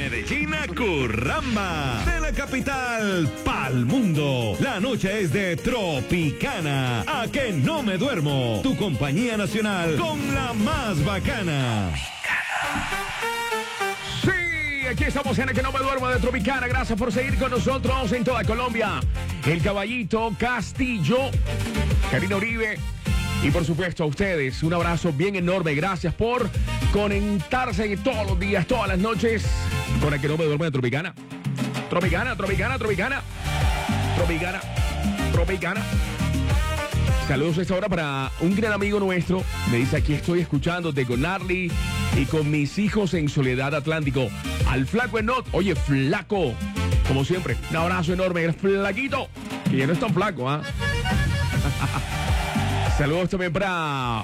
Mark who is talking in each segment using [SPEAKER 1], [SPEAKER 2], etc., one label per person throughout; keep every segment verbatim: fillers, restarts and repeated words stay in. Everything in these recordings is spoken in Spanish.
[SPEAKER 1] Medellín a Curramba. De la capital pa'l mundo. La noche es de Tropicana. A que no me duermo. Tu compañía nacional con la más bacana.
[SPEAKER 2] Sí, aquí estamos en el que no me duermo de Tropicana. Gracias por seguir con nosotros en toda Colombia. El Caballito Castillo, Karina Uribe. Y por supuesto a ustedes, un abrazo bien enorme. Gracias por conectarse todos los días, todas las noches, con el que no me duerme de Tropicana. Tropicana, Tropicana, Tropicana. Tropicana, Tropicana. Saludos a esta hora para un gran amigo nuestro. Me dice, aquí estoy escuchándote con Arly y con mis hijos en Soledad Atlántico. Al flaco Enot. Oye, flaco, como siempre, un abrazo enorme. El flaquito, que ya no es tan flaco, ¿ah? ¿eh? Saludos también para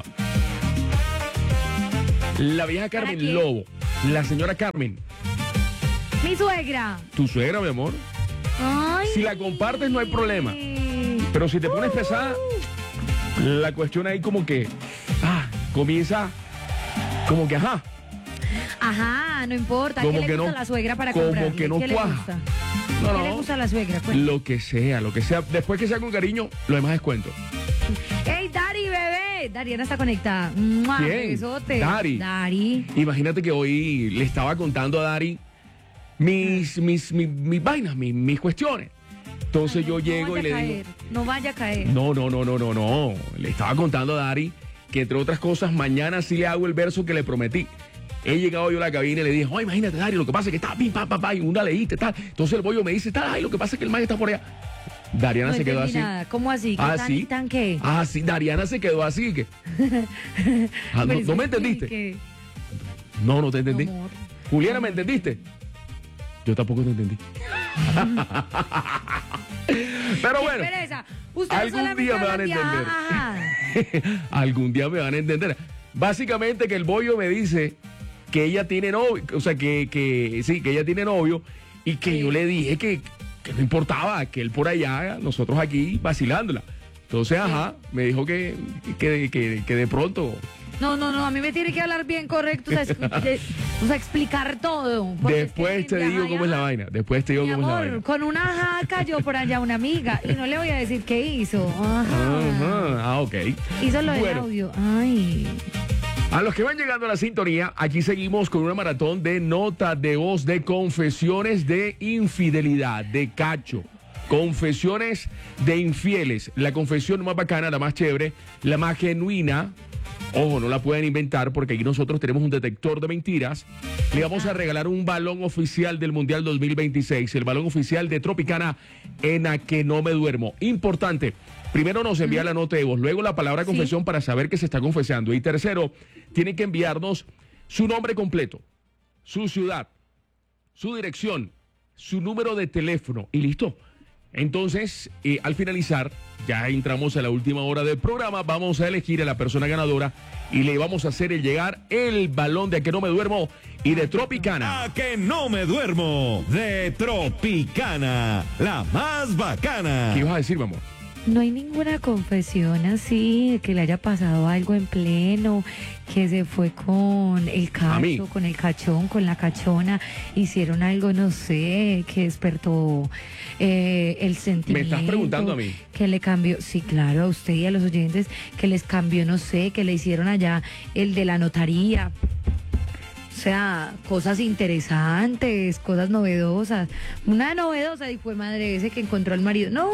[SPEAKER 2] la vieja Carmen Lobo, la señora Carmen.
[SPEAKER 3] Mi suegra.
[SPEAKER 2] Tu suegra, mi amor.
[SPEAKER 3] Ay.
[SPEAKER 2] Si la compartes no hay problema. Pero si te pones
[SPEAKER 3] uh.
[SPEAKER 2] pesada, la cuestión ahí como que ah, comienza como que ajá.
[SPEAKER 3] Ajá, no importa.
[SPEAKER 2] Como
[SPEAKER 3] ¿Qué
[SPEAKER 2] que
[SPEAKER 3] le gusta
[SPEAKER 2] no,
[SPEAKER 3] a la suegra para
[SPEAKER 2] como
[SPEAKER 3] comprarle?
[SPEAKER 2] que no
[SPEAKER 3] ¿Qué
[SPEAKER 2] cuaja.
[SPEAKER 3] le gusta?
[SPEAKER 2] No,
[SPEAKER 3] ¿Qué
[SPEAKER 2] no.
[SPEAKER 3] le gusta a la suegra? Cuéntame.
[SPEAKER 2] Lo que sea, lo que sea. Después que sea con cariño, lo demás es cuento.
[SPEAKER 3] ¡Ey, Dari, bebé! Dariana está conectada. ¡Mua!
[SPEAKER 2] ¿Quién?
[SPEAKER 3] Besote.
[SPEAKER 2] Dari.
[SPEAKER 3] Dari.
[SPEAKER 2] Imagínate que hoy le estaba contando a Dari mis, mis, mis, mis vainas, mis, mis cuestiones. Entonces
[SPEAKER 3] Ay,
[SPEAKER 2] yo
[SPEAKER 3] no,
[SPEAKER 2] llego
[SPEAKER 3] no
[SPEAKER 2] y le
[SPEAKER 3] vaya a
[SPEAKER 2] digo...
[SPEAKER 3] caer, no vaya a caer.
[SPEAKER 2] No, no, no, no, no, no. Le estaba contando a Dari que entre otras cosas mañana sí le hago el verso que le prometí. He llegado yo a la cabina y le dije, oh, imagínate, Dari, lo que pasa es que está pim, pam, pam, pam, y una leíste, tal. Entonces el bollo me dice, tal, ay, lo que pasa es que el man está por allá. Dariana
[SPEAKER 3] no
[SPEAKER 2] se quedó así.
[SPEAKER 3] Nada. ¿Cómo así? ¿Qué
[SPEAKER 2] Ah,
[SPEAKER 3] tan,
[SPEAKER 2] sí.
[SPEAKER 3] tan qué?
[SPEAKER 2] Ah, sí, Dariana se quedó así. Que... Ah, no,
[SPEAKER 3] Pues
[SPEAKER 2] ¿no me
[SPEAKER 3] sí,
[SPEAKER 2] entendiste?
[SPEAKER 3] que-
[SPEAKER 2] No, no te entendí.
[SPEAKER 3] Amor.
[SPEAKER 2] Juliana, ¿me entendiste? Yo tampoco te entendí. Pero
[SPEAKER 3] Qué
[SPEAKER 2] bueno,
[SPEAKER 3] pereza. Ustedes
[SPEAKER 2] algún
[SPEAKER 3] solamente
[SPEAKER 2] día me van a
[SPEAKER 3] hablan de
[SPEAKER 2] entender.
[SPEAKER 3] ajá.
[SPEAKER 2] Algún día me van a entender. Básicamente que el bollo me dice que ella tiene novio, o sea, que, que sí, que ella tiene novio y que
[SPEAKER 3] Sí.
[SPEAKER 2] yo le dije que, que no importaba, que él por allá, nosotros aquí vacilándola. Entonces, ajá, me dijo que, que, que, que de pronto,
[SPEAKER 3] No, no, no, a mí me tiene que hablar bien correcto, o sea, escu- de- o sea, explicar todo. porque es que
[SPEAKER 2] después te
[SPEAKER 3] mi
[SPEAKER 2] digo
[SPEAKER 3] ajá,
[SPEAKER 2] cómo es la
[SPEAKER 3] ajá,
[SPEAKER 2] vaina, después te digo
[SPEAKER 3] Mi
[SPEAKER 2] cómo es la
[SPEAKER 3] amor,
[SPEAKER 2] vaina.
[SPEAKER 3] con una ajá cayó por allá una amiga y no le voy a decir qué hizo. Ajá.
[SPEAKER 2] Ajá, ah, ok.
[SPEAKER 3] Hizo lo del
[SPEAKER 2] Bueno.
[SPEAKER 3] audio. Ay.
[SPEAKER 2] A los que van llegando a la sintonía, aquí seguimos con una maratón de notas de voz, de confesiones de infidelidad, de cacho. Confesiones de infieles. La confesión más bacana, la más chévere, la más genuina. Ojo, no la pueden inventar porque aquí nosotros tenemos un detector de mentiras. Le vamos a regalar un balón oficial del Mundial dos mil veintiséis, el balón oficial de Tropicana en A Que No Me Duermo. Importante. Primero nos envía la nota de voz, luego la palabra confesión
[SPEAKER 3] Sí.
[SPEAKER 2] para saber que se está confesando. Y tercero, tiene que enviarnos su nombre completo, su ciudad, su dirección, su número de teléfono y listo. Entonces, eh, al finalizar, ya entramos a la última hora del programa, vamos a elegir a la persona ganadora y le vamos a hacer el llegar el balón de A Que No Me Duermo y de Tropicana.
[SPEAKER 1] A que no me duermo de Tropicana, la más bacana.
[SPEAKER 2] ¿Qué ibas a decir, mi amor?
[SPEAKER 3] No hay ninguna confesión así, que le haya pasado algo en pleno, que se fue con el
[SPEAKER 2] A mí.
[SPEAKER 3] cacho, con el cachón, con la cachona, hicieron algo, no sé, que despertó eh, el sentimiento.
[SPEAKER 2] preguntando a mí?
[SPEAKER 3] Que le cambió, sí, claro, a usted y a los oyentes, que les cambió, no sé, que le hicieron allá el de la notaría. O sea, cosas interesantes, cosas novedosas. Una novedosa y fue madre ese que encontró al marido. No.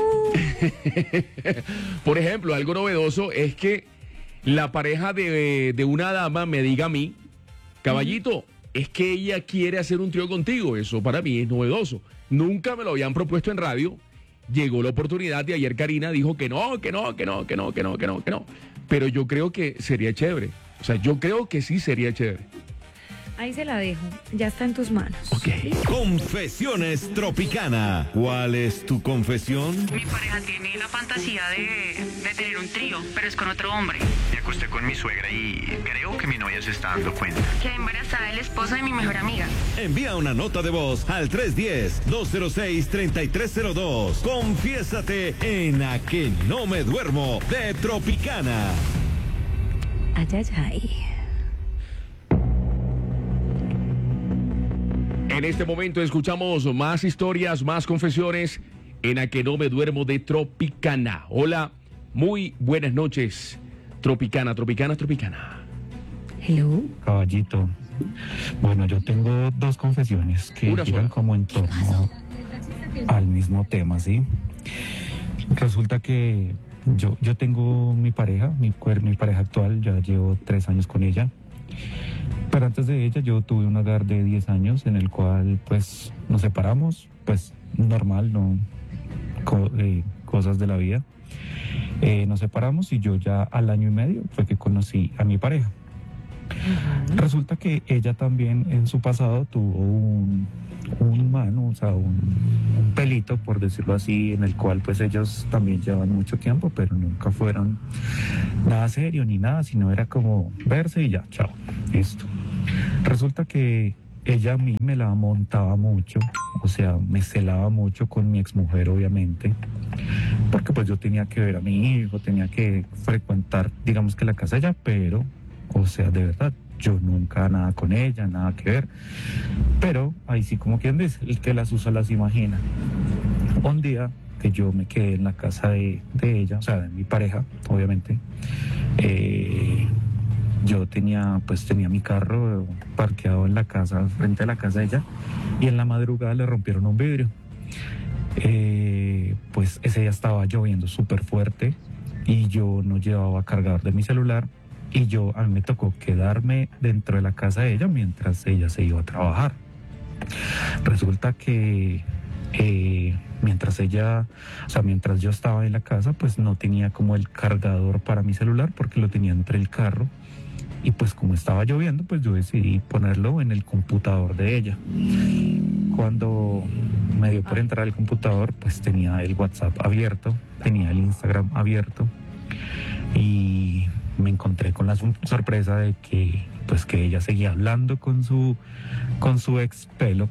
[SPEAKER 2] Por ejemplo, algo novedoso es que la pareja de, de una dama me diga a mí, caballito, es que ella quiere hacer un trío contigo. Eso para mí es novedoso. Nunca me lo habían propuesto en radio. Llegó la oportunidad y ayer Karina dijo que no, que no, que no, que no, que no, que no, que no. Pero yo creo que sería chévere. O sea, yo creo que sí sería chévere.
[SPEAKER 3] Ahí se la dejo. Ya está en tus manos.
[SPEAKER 2] Ok.
[SPEAKER 1] Confesiones Tropicana. ¿Cuál es tu confesión?
[SPEAKER 4] Mi pareja tiene la fantasía de, de tener un trío, pero es con otro hombre.
[SPEAKER 5] Me acosté con mi suegra y creo que mi novia se está dando cuenta.
[SPEAKER 4] Quedé embarazada del esposo de mi mejor amiga.
[SPEAKER 1] Envía una nota de voz al tres uno cero, dos cero seis, tres tres cero dos. Confiésate en A Que No Me Duermo de Tropicana.
[SPEAKER 3] Ay, ay, ay.
[SPEAKER 2] En este momento escuchamos más historias, más confesiones en A Que No Me Duermo de Tropicana. Hola, muy buenas noches. Tropicana, Tropicana, Tropicana.
[SPEAKER 3] Hello.
[SPEAKER 6] Caballito. Bueno, yo tengo dos confesiones que
[SPEAKER 2] Una
[SPEAKER 6] giran
[SPEAKER 2] sola.
[SPEAKER 6] como en torno al mismo tema, ¿sí? Resulta que yo, yo tengo mi pareja, mi, cuer- mi pareja actual, ya llevo tres años con ella. Pero antes de ella yo tuve un hogar de diez años en el cual pues nos separamos, pues normal, no co- eh, cosas de la vida. Eh, nos separamos y yo ya al año y medio fue que conocí a mi pareja. Resulta que ella también en su pasado tuvo un, un mano, o sea, un, un pelito, por decirlo así, en el cual pues ellos también llevan mucho tiempo, pero nunca fueron nada serio ni nada, sino era como verse y ya, chao, listo. Resulta que ella a mí me la montaba mucho, o sea, me celaba mucho con mi exmujer, obviamente, porque pues yo tenía que ver a mi hijo, tenía que frecuentar, digamos que la casa de ella, pero, o sea, de verdad, yo nunca nada con ella, nada que ver. Pero ahí sí, como quien dice, el que las usa las imagina. Un día que yo me quedé en la casa de, de ella, o sea, de mi pareja, obviamente, eh, yo tenía, pues tenía mi carro parqueado en la casa, frente a la casa de ella, y en la madrugada le rompieron un vidrio. Eh, pues ese día estaba lloviendo súper fuerte y yo no llevaba cargador de mi celular. Y yo, a mí me tocó quedarme dentro de la casa de ella mientras ella se iba a trabajar. Resulta que eh, mientras ella, o sea, mientras yo estaba en la casa, pues no tenía como el cargador para mi celular porque lo tenía entre el carro. Y pues como estaba lloviendo, pues yo decidí ponerlo en el computador de ella. Cuando me dio por entrar al computador, pues tenía el WhatsApp abierto, tenía el Instagram abierto. Y me encontré con la sor- sorpresa de que pues que ella seguía hablando con su con su ex pelo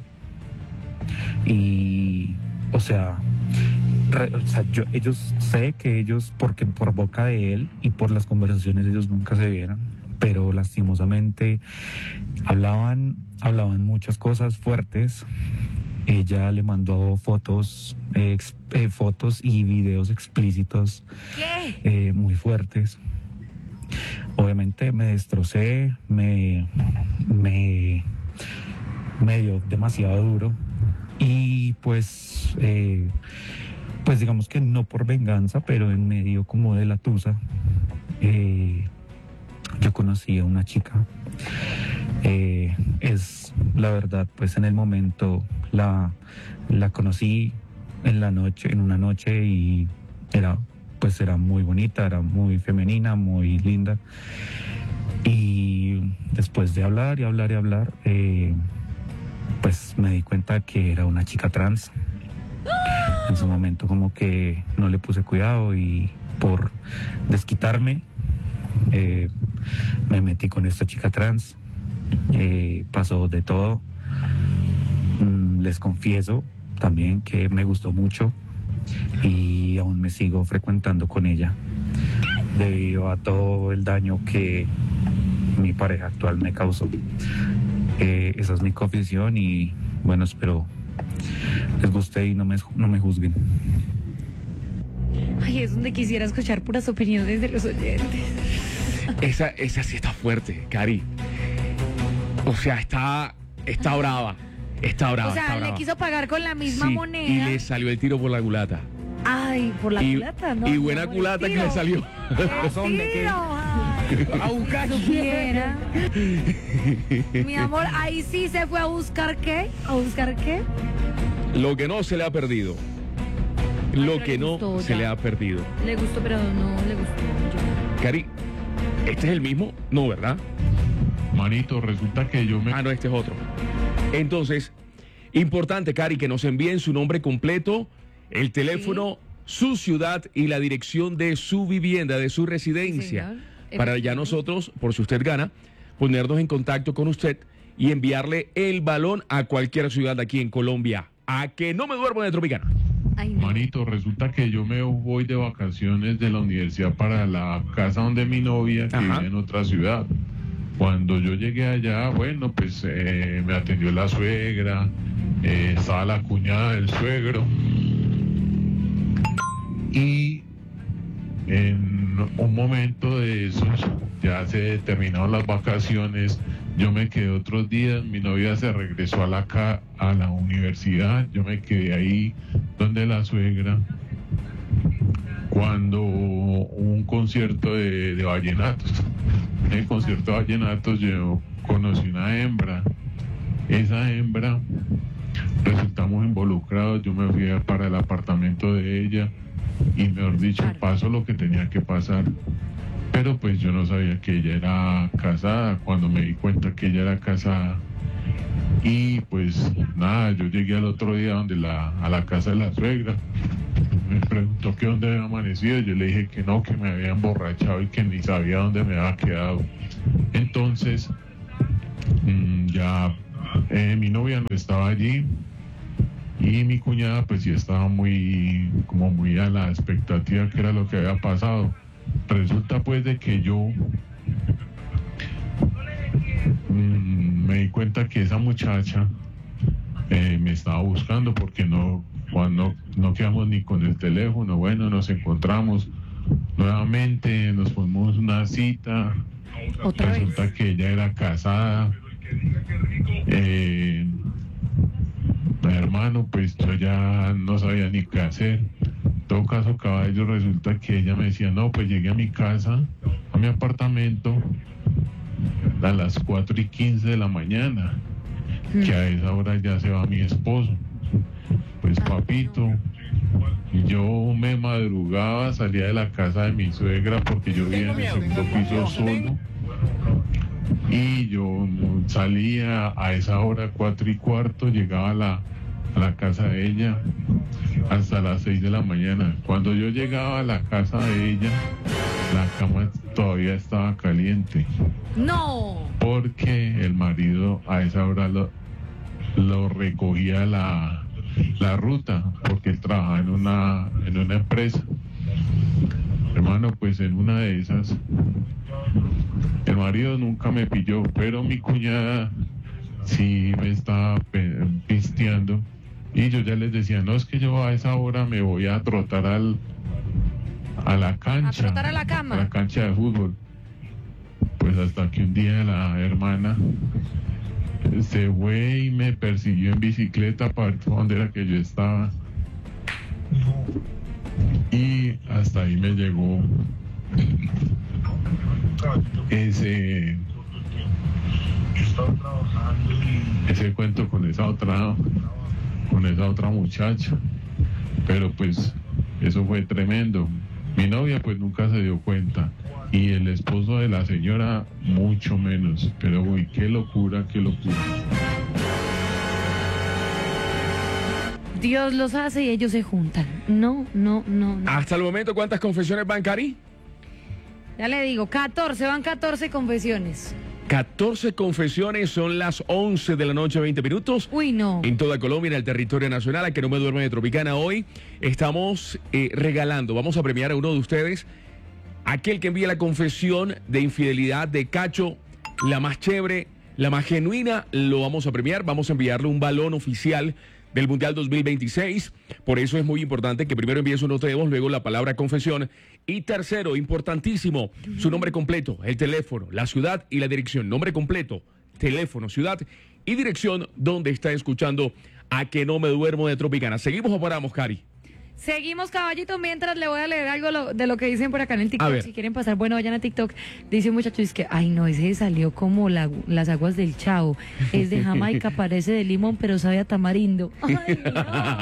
[SPEAKER 6] y o sea, re- o sea yo ellos sé que ellos porque por boca de él y por las conversaciones ellos nunca se vieron, pero lastimosamente hablaban hablaban muchas cosas fuertes. Ella le mandó fotos eh, ex- eh, fotos y videos explícitos eh, muy fuertes. Obviamente me destrocé, me, me, me dio demasiado duro y pues, eh, pues digamos que no por venganza, pero en medio como de la tusa, eh, yo conocí a una chica. Eh, es la verdad, pues en el momento la, la conocí en la noche, en una noche y era pues era muy bonita, era muy femenina, muy linda. Y después de hablar y hablar y hablar, eh, pues me di cuenta que era una chica trans. En su momento como que no le puse cuidado y por desquitarme eh, me metí con esta chica trans. Eh, pasó de todo. Mm, les confieso también que me gustó mucho y aún me sigo frecuentando con ella debido a todo el daño que mi pareja actual me causó. Eh, esa es mi confesión y bueno, espero les guste y no me, no me juzguen.
[SPEAKER 3] Ay, es donde quisiera escuchar puras opiniones de los oyentes.
[SPEAKER 2] Esa, esa sí está fuerte, Cari. O sea, está, está brava. Está brava,
[SPEAKER 3] O sea,
[SPEAKER 2] está
[SPEAKER 3] le
[SPEAKER 2] brava.
[SPEAKER 3] quiso pagar con la misma
[SPEAKER 2] Sí,
[SPEAKER 3] moneda.
[SPEAKER 2] y le salió el tiro por la culata.
[SPEAKER 3] Ay, por la
[SPEAKER 2] y,
[SPEAKER 3] culata, ¿no?
[SPEAKER 2] y
[SPEAKER 3] No,
[SPEAKER 2] buena
[SPEAKER 3] por el
[SPEAKER 2] culata que
[SPEAKER 3] tiro.
[SPEAKER 2] le salió.
[SPEAKER 3] El tiro, ay.
[SPEAKER 2] A buscar
[SPEAKER 3] Supiera. Mi amor, ahí sí se fue a buscar qué, a buscar qué.
[SPEAKER 2] Lo que no se le ha perdido. Lo
[SPEAKER 3] pero
[SPEAKER 2] que
[SPEAKER 3] le
[SPEAKER 2] no
[SPEAKER 3] gustó,
[SPEAKER 2] se
[SPEAKER 3] ya.
[SPEAKER 2] le ha perdido.
[SPEAKER 3] Le gustó, pero no le gustó. Yo-
[SPEAKER 2] Cari, ¿este es el mismo? No, ¿verdad?
[SPEAKER 7] Manito, resulta que yo me...
[SPEAKER 2] Ah, no, este es otro. Entonces, importante, Cari, que nos envíen su nombre completo, el teléfono, su ciudad y la dirección de su vivienda, de su residencia.
[SPEAKER 3] señor.
[SPEAKER 2] Para ya
[SPEAKER 3] Efectivo.
[SPEAKER 2] nosotros, por si usted gana, ponernos en contacto con usted y enviarle el balón a cualquier ciudad aquí en Colombia. A que no me duermo de Tropicana.
[SPEAKER 3] Ay, no.
[SPEAKER 7] Manito, resulta que yo me voy de vacaciones de la universidad para la casa donde mi novia que
[SPEAKER 2] Ajá.
[SPEAKER 7] vive en otra ciudad. Cuando yo llegué allá, bueno, pues eh, me atendió la suegra, eh, estaba la cuñada del suegro. Y en un momento de esos, ya se terminaron las vacaciones, yo me quedé otros días, mi novia se regresó a la, ca a la universidad, yo me quedé ahí donde la suegra, cuando hubo un concierto de, de vallenatos. En el concierto de vallenatos yo conocí una hembra, esa hembra, resultamos involucrados, yo me fui para el apartamento de ella y mejor dicho, pasó lo que tenía que pasar. Pero pues yo no sabía que ella era casada, cuando me di cuenta que ella era casada. Y pues nada, yo llegué al otro día donde la, a la casa de la suegra. Me preguntó que dónde había amanecido. Yo le dije que no, que me había emborrachado y que ni sabía dónde me había quedado. Entonces, mmm, ya eh, mi novia no estaba allí. Y mi cuñada pues sí estaba muy, como muy a la expectativa que era lo que había pasado. Resulta pues de que yo mmm, me di cuenta que esa muchacha eh, me estaba buscando porque no, cuando no quedamos ni con el teléfono. Bueno, nos encontramos nuevamente, nos ponemos una cita.
[SPEAKER 3] ¿Otra
[SPEAKER 7] Resulta
[SPEAKER 3] vez?
[SPEAKER 7] que ella era casada. Eh, hermano, pues yo ya no sabía ni qué hacer. En todo caso, caballo, resulta que ella me decía, no, pues llegué a mi casa, a mi apartamento, a las cuatro y quince de la mañana, que a esa hora ya se va mi esposo. Pues papito, yo me madrugaba, salía de la casa de mi suegra porque yo vivía en el segundo piso solo. Y yo salía a esa hora, cuatro y cuarto, llegaba a la, a la casa de ella hasta las seis de la mañana. Cuando yo llegaba a la casa de ella, la cama todavía estaba caliente.
[SPEAKER 3] ¡No!
[SPEAKER 7] Porque el marido a esa hora lo, lo recogía la, la ruta, porque él trabajaba en una, en una empresa. Hermano, pues en una de esas, el marido nunca me pilló, pero mi cuñada sí me estaba pisteando. Y yo ya les decía, no, es que yo a esa hora me voy a trotar al, a la cancha.
[SPEAKER 3] ¿A trotar a la cama?
[SPEAKER 7] A la cancha de fútbol. Pues hasta que un día la hermana se fue y me persiguió en bicicleta para ver dónde era que yo estaba. Y hasta ahí me llegó ese ese cuento con esa otra con esa otra muchacha. Pero pues eso fue tremendo. Mi novia pues nunca se dio cuenta y el esposo de la señora mucho menos. Pero uy, qué locura, qué locura.
[SPEAKER 3] Dios los hace y ellos se juntan. No, no, no, no.
[SPEAKER 2] Hasta el momento, ¿cuántas confesiones van, Cari?
[SPEAKER 3] Ya le digo, catorce, van catorce confesiones.
[SPEAKER 2] catorce confesiones, son las once de la noche, veinte minutos.
[SPEAKER 3] Uy, no.
[SPEAKER 2] En toda Colombia, en el territorio nacional, a que no me duerme de Tropicana. Hoy estamos eh, regalando, vamos a premiar a uno de ustedes, aquel que envíe la confesión de infidelidad de Cacho, la más chévere, la más genuina, lo vamos a premiar. Vamos a enviarle un balón oficial del Mundial dos mil veintiséis. Por eso es muy importante que primero envíe su nota de voz, luego la palabra confesión. Y tercero, importantísimo, su nombre completo, el teléfono, la ciudad y la dirección. Nombre completo, teléfono, ciudad y dirección donde está escuchando A Que No Me Duermo de Tropicana. ¿Seguimos o paramos, Cari?
[SPEAKER 3] Seguimos, caballito, mientras le voy a leer algo lo- de lo que dicen por acá en el
[SPEAKER 2] A
[SPEAKER 3] TikTok.
[SPEAKER 2] ver.
[SPEAKER 3] Si quieren pasar, bueno, vayan a TikTok. Dice un muchacho, es que, ay no, ese salió como la- las aguas del Chao. Es de Jamaica, parece de limón, pero sabe a tamarindo. Ay, no.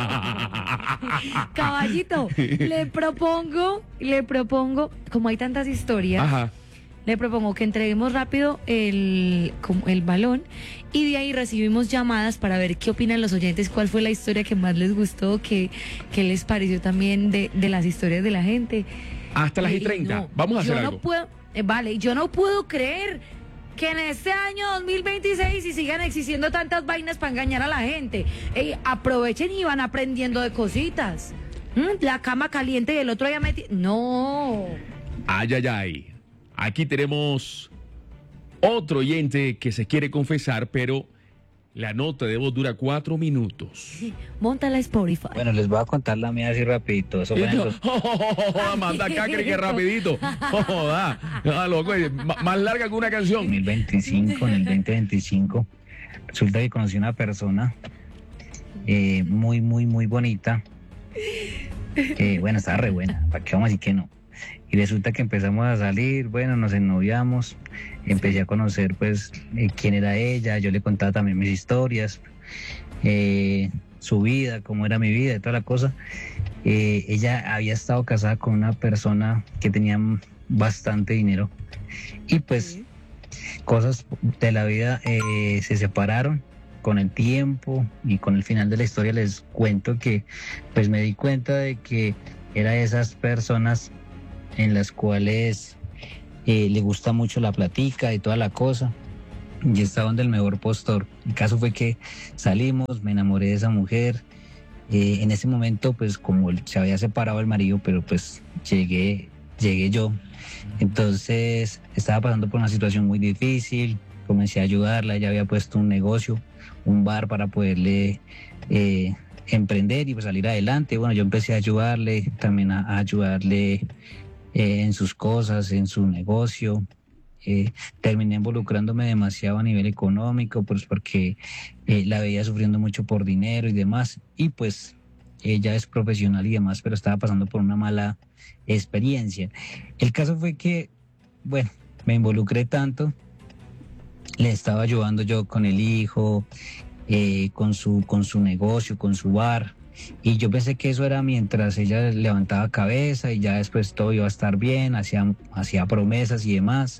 [SPEAKER 3] Caballito, le propongo, le propongo, como hay tantas historias,
[SPEAKER 2] Ajá.
[SPEAKER 3] le propongo que entreguemos rápido el, como el balón y de ahí recibimos llamadas para ver qué opinan los oyentes, cuál fue la historia que más les gustó, qué, qué les pareció también de, de las historias de la gente.
[SPEAKER 2] Hasta las y
[SPEAKER 3] Eh,
[SPEAKER 2] treinta.
[SPEAKER 3] no,
[SPEAKER 2] Vamos a hacer
[SPEAKER 3] yo
[SPEAKER 2] algo.
[SPEAKER 3] No puedo, eh, vale, yo no puedo creer que en este año dos mil veintiséis y sigan existiendo tantas vainas para engañar a la gente. Ey, aprovechen y van aprendiendo de cositas. Mm, La cama caliente y el otro día metí... No.
[SPEAKER 2] Ay, ay, ay. Aquí tenemos otro oyente que se quiere confesar, pero la nota de voz dura cuatro minutos.
[SPEAKER 3] Móntala a Spotify.
[SPEAKER 8] Bueno, les voy a contar la mía así rapidito. Eso fue en los-
[SPEAKER 2] Manda acá, cree que rapidito. Joda, ah, loco, es m- más larga que una canción.
[SPEAKER 8] dos mil veinticinco, en el veinte veinticinco, resulta que conocí una persona eh, muy, muy, muy bonita. Que, bueno, estaba re buena, ¿para qué vamos a decir que no? Y resulta que empezamos a salir, bueno, nos ennoviamos, empecé a conocer, pues, eh, quién era ella, yo le contaba también mis historias, eh, su vida, cómo era mi vida y toda la cosa. Eh, ella había estado casada con una persona que tenía bastante dinero y pues cosas de la vida eh, se separaron con el tiempo y con el final de la historia les cuento que pues me di cuenta de que era de esas personas en las cuales eh, le gusta mucho la platica y toda la cosa y estaba donde el mejor postor. El caso fue que salimos, me enamoré de esa mujer. Eh, en ese momento pues como se había separado el marido, pero pues llegué, llegué yo. Entonces estaba pasando por una situación muy difícil, comencé a ayudarla, ella había puesto un negocio, un bar para poderle eh, emprender y pues salir adelante. Bueno, yo empecé a ayudarle, también a, a ayudarle eh, en sus cosas, en su negocio. Eh, terminé involucrándome demasiado a nivel económico, pues porque eh, la veía sufriendo mucho por dinero y demás, y pues ella es profesional y demás, pero estaba pasando por una mala experiencia. El caso fue que, bueno, me involucré tanto, le estaba ayudando yo con el hijo, eh, con su, con su negocio, con su bar, y yo pensé que eso era mientras ella levantaba cabeza y ya después todo iba a estar bien, hacía, hacía promesas y demás.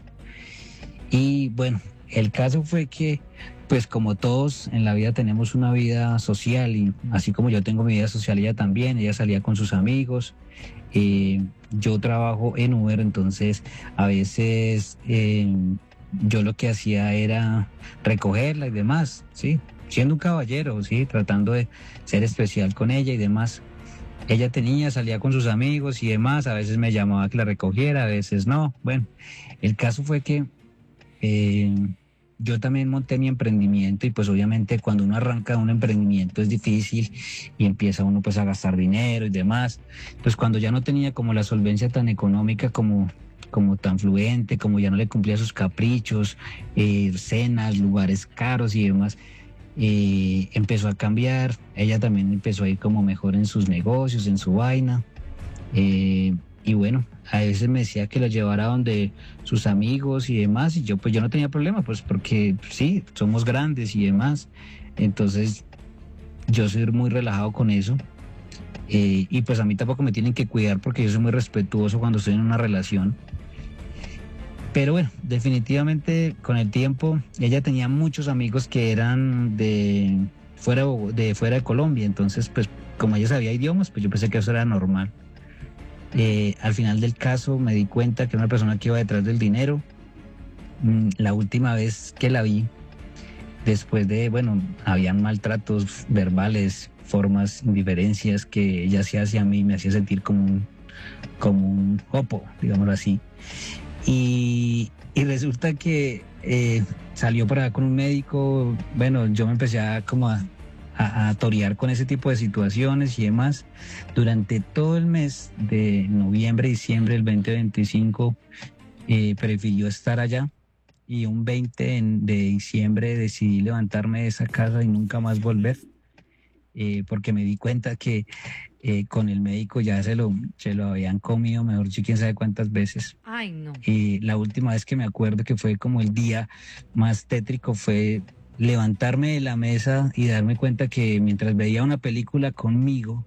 [SPEAKER 8] Y bueno, el caso fue que, pues como todos en la vida tenemos una vida social y así como yo tengo mi vida social, ella también, ella salía con sus amigos, eh, yo trabajo en Uber, entonces a veces eh, yo lo que hacía era recogerla y demás, ¿sí? Siendo un caballero, ¿sí? Tratando de ser especial con ella y demás. Ella tenía, salía con sus amigos y demás, a veces me llamaba que la recogiera, a veces no. Bueno, el caso fue que Eh, yo también monté mi emprendimiento y pues obviamente cuando uno arranca un emprendimiento es difícil y empieza uno pues a gastar dinero y demás. Pues cuando ya no tenía como la solvencia tan económica como, como tan fluente, como ya no le cumplía sus caprichos, eh, cenas, lugares caros y demás, eh, empezó a cambiar. Ella también empezó a ir como mejor en sus negocios, en su vaina. Eh, y bueno, a veces me decía que la llevara donde sus amigos y demás, y yo pues yo no tenía problema, pues porque sí, somos grandes y demás, entonces yo soy muy relajado con eso, eh, y pues a mí tampoco me tienen que cuidar porque yo soy muy respetuoso cuando estoy en una relación. Pero bueno, definitivamente con el tiempo ella tenía muchos amigos que eran de fuera de, fuera de Colombia, entonces pues como ella sabía idiomas, pues yo pensé que eso era normal. Eh, al final del caso me di cuenta que era una persona que iba detrás del dinero. Mm, la última vez que la vi, después de, bueno, habían maltratos verbales, formas, indiferencias que ella hacía hacia mí, me hacía sentir como un, como un jopo, digámoslo así. Y, y resulta que eh, salió por allá con un médico. Bueno, yo me empecé a como a A, a torear con ese tipo de situaciones y demás. Durante todo el mes de noviembre, diciembre del veinte veinticinco, eh, prefirió estar allá, y un veinte de diciembre decidí levantarme de esa casa y nunca más volver, eh, porque me di cuenta que eh, con el médico ya se lo, se lo habían comido, mejor dicho, quién sabe cuántas veces.
[SPEAKER 3] Ay, no.
[SPEAKER 8] Y la última vez que me acuerdo que fue como el día más tétrico fue levantarme de la mesa y darme cuenta que mientras veía una película conmigo,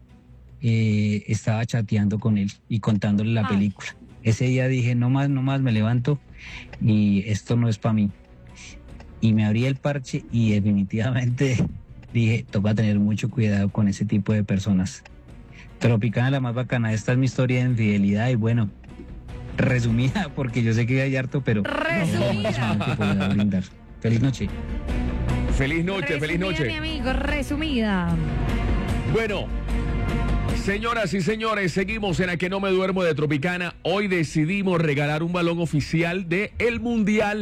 [SPEAKER 8] eh, estaba chateando con él y contándole la
[SPEAKER 3] Ay.
[SPEAKER 8] película. Ese día dije, no más, no más, me levanto y esto no es para mí. Y me abrí el parche y definitivamente dije, toca tener mucho cuidado con ese tipo de personas. Tropicana, la más bacana, esta es mi historia de infidelidad y bueno, resumida porque yo sé que hay harto, pero
[SPEAKER 3] Resumida.
[SPEAKER 8] es lo que puedo brindar. Feliz noche.
[SPEAKER 2] Feliz noche, feliz
[SPEAKER 3] Resumida,
[SPEAKER 2] noche.
[SPEAKER 3] mi amigo, resumida.
[SPEAKER 2] Bueno, señoras y señores, seguimos en A Que No Me Duermo de Tropicana. Hoy decidimos regalar un balón oficial de el Mundial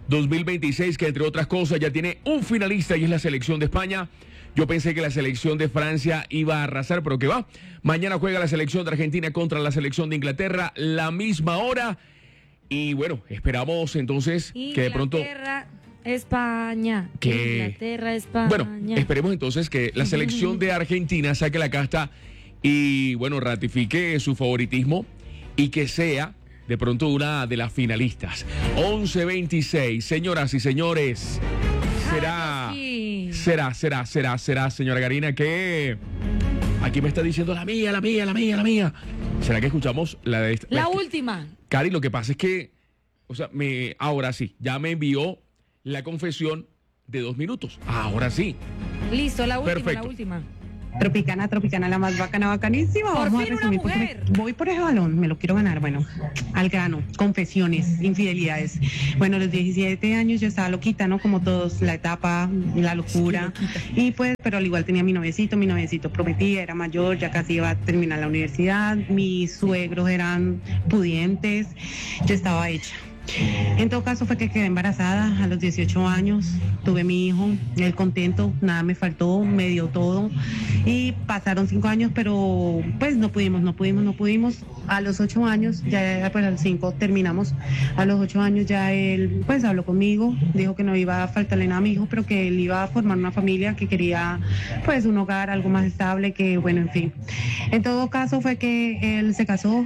[SPEAKER 2] dos mil veintiséis, que entre otras cosas ya tiene un finalista y es la selección de España. Yo pensé que la selección de Francia iba a arrasar, pero que va. Mañana juega la selección de Argentina contra la selección de Inglaterra, la misma hora. Y bueno, esperamos entonces que de pronto...
[SPEAKER 3] Inglaterra, España.
[SPEAKER 2] Que...
[SPEAKER 3] Inglaterra, España.
[SPEAKER 2] Bueno, esperemos entonces que la selección de Argentina saque la casta y, bueno, ratifique su favoritismo y que sea de pronto una de las finalistas. once veintiséis, señoras y señores, será,
[SPEAKER 3] Ay, sí.
[SPEAKER 2] será, será, será, será, señora Karina, que aquí me está diciendo la mía, la mía, la mía, la mía. ¿Será que escuchamos la de esta?
[SPEAKER 3] La
[SPEAKER 2] es que,
[SPEAKER 3] última.
[SPEAKER 2] Cari, lo que pasa es que, o sea, me, ahora sí, ya me envió la confesión de dos minutos. Ahora sí.
[SPEAKER 3] Listo, la última,
[SPEAKER 2] Perfecto.
[SPEAKER 3] la última.
[SPEAKER 9] Tropicana, Tropicana, la más bacana, bacanísima.
[SPEAKER 3] Por
[SPEAKER 9] Vamos
[SPEAKER 3] fin
[SPEAKER 9] a
[SPEAKER 3] una
[SPEAKER 9] resumir porque
[SPEAKER 3] mujer.
[SPEAKER 9] me- voy por ese balón, me lo quiero ganar. Bueno, al grano, confesiones, infidelidades. Bueno, a los diecisiete años yo estaba loquita, ¿no? Como todos, la etapa, la locura. Y pues, pero al igual tenía mi noviecito, mi noviecito prometía, era mayor, ya casi iba a terminar la universidad. Mis suegros eran pudientes, yo estaba hecha. En todo caso fue que quedé embarazada a los dieciocho años, tuve mi hijo, él contento, nada me faltó, me dio todo y pasaron cinco años, pero pues no pudimos, no pudimos, no pudimos. A los ocho años, ya pues a los cinco terminamos, a los ocho años ya él pues habló conmigo, dijo que no iba a faltarle nada a mi hijo, pero que él iba a formar una familia, que quería pues un hogar, algo más estable, que bueno, en fin. En todo caso fue que él se casó.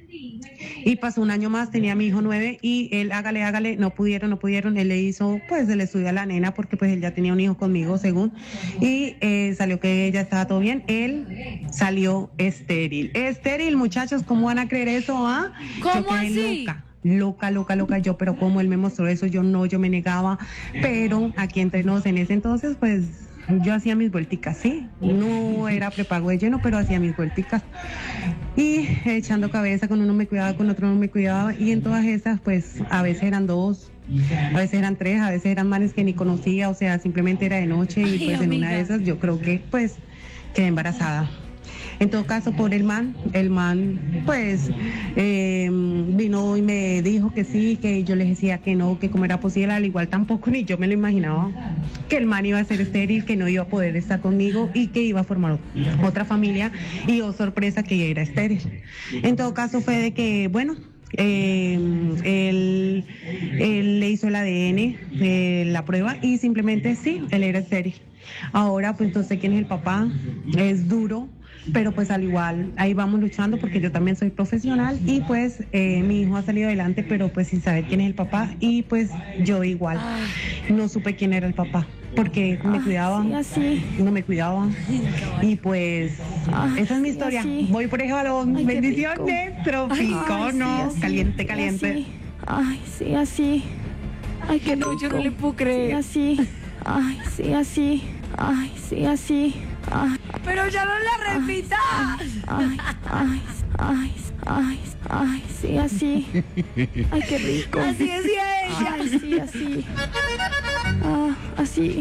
[SPEAKER 9] Y pasó un año más, tenía a mi hijo nueve y él, hágale, hágale, no pudieron, no pudieron. Él le hizo, pues, el estudio a la nena porque pues él ya tenía un hijo conmigo, según. Y eh, salió que ya estaba todo bien. Él salió estéril. Estéril, muchachos, ¿cómo van a creer eso, ah?
[SPEAKER 3] ¿Cómo
[SPEAKER 9] Yo quedé
[SPEAKER 3] así?
[SPEAKER 9] loca. Loca, loca, loca, yo, pero como él me mostró eso, yo no, yo me negaba. Pero aquí entre nos, en ese entonces, pues... yo hacía mis vuelticas, sí, no era prepago de lleno, pero hacía mis vuelticas y echando cabeza, con uno me cuidaba, con otro no me cuidaba y en todas esas pues a veces eran dos, a veces eran tres, a veces eran manes que ni conocía, o sea, simplemente era de noche y
[SPEAKER 3] Ay,
[SPEAKER 9] pues en una
[SPEAKER 3] amiga.
[SPEAKER 9] de esas yo creo que pues quedé embarazada. En todo caso, por el man, el man, pues, eh, vino y me dijo que sí, que yo le decía que no, que como era posible, al igual tampoco, ni yo me lo imaginaba, que el man iba a ser estéril, que no iba a poder estar conmigo y que iba a formar otra familia, y oh sorpresa, que era estéril. En todo caso, fue de que, bueno, Eh, él, él le hizo el A D N, eh, la prueba, y simplemente sí, él era estéril. Ahora pues no sé quién es el papá, es duro, pero pues al igual ahí vamos luchando porque yo también soy profesional y pues eh, mi hijo ha salido adelante, pero pues sin saber quién es el papá y pues yo igual no supe quién era el papá porque me cuidaba, no me cuidaba y pues esa es mi historia. Voy por ese balón.
[SPEAKER 10] Ay, qué
[SPEAKER 9] Bendiciones, Tropicano,
[SPEAKER 10] Ay, sí, así,
[SPEAKER 9] caliente,
[SPEAKER 10] así.
[SPEAKER 9] caliente.
[SPEAKER 10] Ay, sí, así. Ay, qué
[SPEAKER 3] No,
[SPEAKER 10] rico.
[SPEAKER 3] yo no le puedo creer.
[SPEAKER 10] Sí, así. Ay, sí, así. Ay, sí, así. Ay,
[SPEAKER 3] Pero ya no la repita.
[SPEAKER 10] ay, ay, ay, ay, ay, sí, así. Ay, qué rico.
[SPEAKER 3] Así decía ella.
[SPEAKER 10] Ay, sí, así. Ah, así.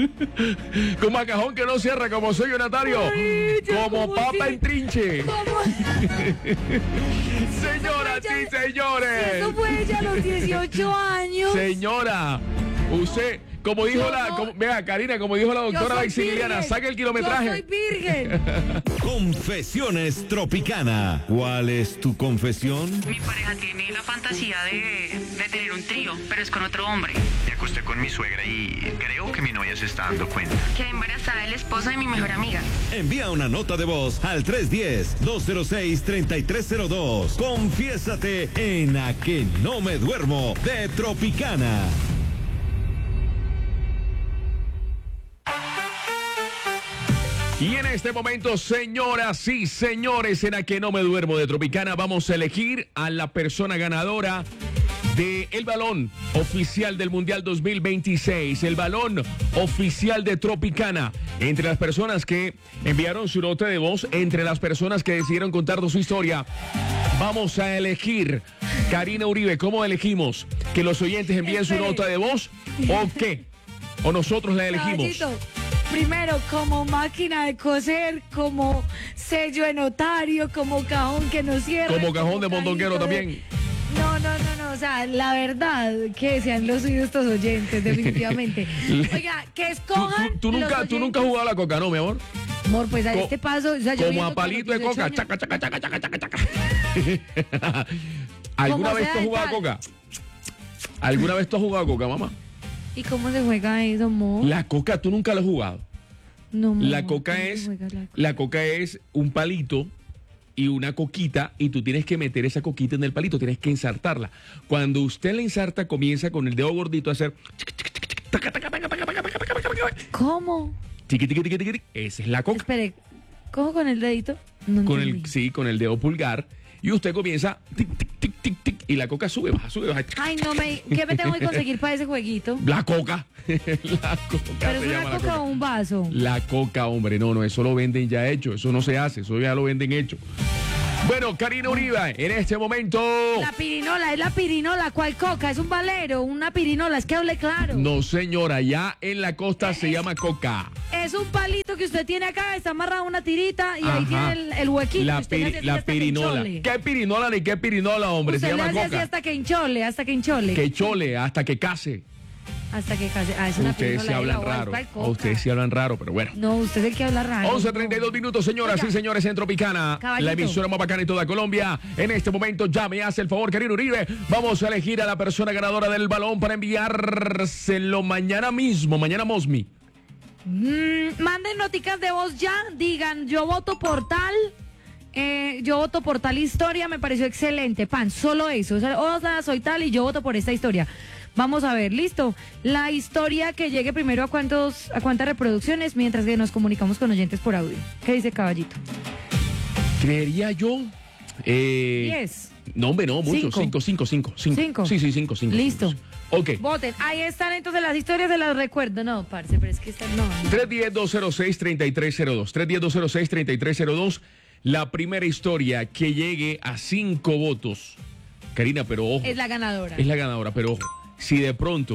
[SPEAKER 2] Con macajón que no cierra, como soy Natario.
[SPEAKER 3] Ay, yo
[SPEAKER 2] Como
[SPEAKER 3] como
[SPEAKER 2] papa
[SPEAKER 3] si-
[SPEAKER 2] en trinche.
[SPEAKER 3] ¿Cómo?
[SPEAKER 2] Señoras y
[SPEAKER 3] Eso
[SPEAKER 2] señores.
[SPEAKER 3] fue ella a los dieciocho años.
[SPEAKER 2] Señora, usted, como dijo
[SPEAKER 3] Yo
[SPEAKER 2] la.
[SPEAKER 3] no-
[SPEAKER 2] como- vea, Karina, como dijo la
[SPEAKER 3] Yo
[SPEAKER 2] doctora
[SPEAKER 3] soy
[SPEAKER 2] Maximiliana,
[SPEAKER 3] virgen.
[SPEAKER 2] saque el
[SPEAKER 3] Yo soy
[SPEAKER 2] kilometraje.
[SPEAKER 3] virgen.
[SPEAKER 1] Confesiones Tropicana. ¿Cuál es tu confesión?
[SPEAKER 4] Mi pareja tiene la fantasía de, de tener un trío, pero es con otro hombre.
[SPEAKER 5] Me acosté con mi suegra y creo que mi novia se está dando cuenta.
[SPEAKER 4] Quedé embarazada del esposo de mi mejor amiga.
[SPEAKER 1] Envía una nota de voz al tres uno cero, dos cero seis, tres tres cero dos. Confiésate en A Que No Me Duermo de Tropicana.
[SPEAKER 2] Y en este momento, señoras y señores, en A Que No Me Duermo de Tropicana, vamos a elegir a la persona ganadora de el balón oficial del Mundial dos mil veintiséis, el balón oficial de Tropicana. Entre las personas que enviaron su nota de voz, entre las personas que decidieron contarnos su historia, vamos a elegir. Karina Uribe, ¿cómo elegimos? ¿Que los oyentes envíen su
[SPEAKER 3] Espere.
[SPEAKER 2] nota de voz o qué? ¿O nosotros la elegimos?
[SPEAKER 3] Caballito, primero, como máquina de coser, como sello de notario, como cajón que no cierra.
[SPEAKER 2] Como cajón de
[SPEAKER 3] cajito
[SPEAKER 2] mondonguero también.
[SPEAKER 3] No, no, no, no. o sea, la verdad que sean los oídos estos oyentes, definitivamente. Oiga, que escojan.
[SPEAKER 2] Tú, tú, tú nunca, tú nunca has jugado a la coca, ¿no, mi amor?
[SPEAKER 3] Amor, pues a
[SPEAKER 2] Co
[SPEAKER 3] este paso. O sea, yo
[SPEAKER 2] como a palito de coca. Chaca, chaca, chaca, chaca, chaca, chaca. ¿Alguna vez tú has jugado a coca? ¿Alguna vez tú has jugado a coca, mamá?
[SPEAKER 3] ¿Y cómo se juega eso, amor?
[SPEAKER 2] La coca, tú nunca lo has jugado.
[SPEAKER 3] No, amor,
[SPEAKER 2] la coca es la coca? la coca es un palito y una coquita y tú tienes que meter esa coquita en el palito, tienes que ensartarla. Cuando usted la ensarta, comienza con el dedo gordito a hacer
[SPEAKER 3] ¿cómo?
[SPEAKER 2] Esa es la coca.
[SPEAKER 3] Espere, ¿cojo con el dedito? No
[SPEAKER 2] con
[SPEAKER 3] entendí.
[SPEAKER 2] el sí, con el dedo pulgar y usted comienza tic, tic, tic, tic, tic, y la coca sube, baja, sube, baja.
[SPEAKER 3] Ay, no me, ¿qué me tengo que conseguir para ese jueguito?
[SPEAKER 2] La coca. La coca.
[SPEAKER 3] Pero
[SPEAKER 2] se
[SPEAKER 3] es
[SPEAKER 2] llama
[SPEAKER 3] una
[SPEAKER 2] la
[SPEAKER 3] coca o un vaso.
[SPEAKER 2] La coca, hombre, no, no, eso lo venden ya hecho, eso no se hace, eso ya lo venden hecho. Bueno, Karina Uribe, en este momento.
[SPEAKER 3] La pirinola, es la pirinola. ¿Cuál coca? Es un valero, una pirinola, es que hable claro.
[SPEAKER 2] No, señora, ya en la costa se llama coca.
[SPEAKER 3] Es un palito que usted tiene acá, está amarrado una tirita y
[SPEAKER 2] Ajá.
[SPEAKER 3] ahí tiene el, el huequito.
[SPEAKER 2] La,
[SPEAKER 3] y usted le
[SPEAKER 2] piri-
[SPEAKER 3] hace así
[SPEAKER 2] la
[SPEAKER 3] hasta que
[SPEAKER 2] pirinola.
[SPEAKER 3] hinchole.
[SPEAKER 2] ¿Qué pirinola ni qué pirinola, hombre?
[SPEAKER 3] Usted
[SPEAKER 2] se
[SPEAKER 3] le
[SPEAKER 2] llama
[SPEAKER 3] hace así
[SPEAKER 2] coca.
[SPEAKER 3] hasta que hinchole, hasta que hinchole.
[SPEAKER 2] Que chole, hasta que case.
[SPEAKER 3] Hasta que case. Ah, es una
[SPEAKER 2] Ustedes
[SPEAKER 3] pirinola.
[SPEAKER 2] se hablan
[SPEAKER 3] diga,
[SPEAKER 2] raro.
[SPEAKER 3] ¿cuál coca?
[SPEAKER 2] Ustedes se hablan raro, pero bueno.
[SPEAKER 3] No, usted es el que habla raro.
[SPEAKER 2] once treinta y dos minutos, señoras
[SPEAKER 3] Oiga.
[SPEAKER 2] y señores, en Tropicana,
[SPEAKER 3] Caballito.
[SPEAKER 2] la emisora más bacana de toda Colombia. En este momento ya me hace el favor, Karina Uribe. Vamos a elegir a la persona ganadora del balón para enviárselo mañana mismo, mañana Mosmi.
[SPEAKER 3] Mm, manden noticas de voz ya, digan yo voto por tal, eh, yo voto por tal historia, me pareció excelente, pan, solo eso, o sea, o sea, soy tal y yo voto por esta historia. Vamos a ver, listo. La historia que llegue primero a cuántos, a cuántas reproducciones, mientras que nos comunicamos con oyentes por audio. ¿Qué dice Caballito?
[SPEAKER 2] Creería yo. Eh,
[SPEAKER 3] Diez.
[SPEAKER 2] No, hombre, no, mucho.
[SPEAKER 3] Cinco.
[SPEAKER 2] Cinco, cinco, cinco. cinco.
[SPEAKER 3] Cinco.
[SPEAKER 2] Sí, sí, cinco, cinco.
[SPEAKER 3] Listo.
[SPEAKER 2] cinco. Ok.
[SPEAKER 3] Voten. Ahí están entonces las historias, de las recuerdo. No, parce, pero es que están, no, no.
[SPEAKER 2] tres uno cero, dos cero seis, tres tres cero dos. tres uno cero, dos cero seis, tres tres cero dos. La primera historia que llegue a cinco votos. Karina, pero ojo.
[SPEAKER 3] Es la ganadora.
[SPEAKER 2] Es la ganadora, pero ojo. Si de pronto,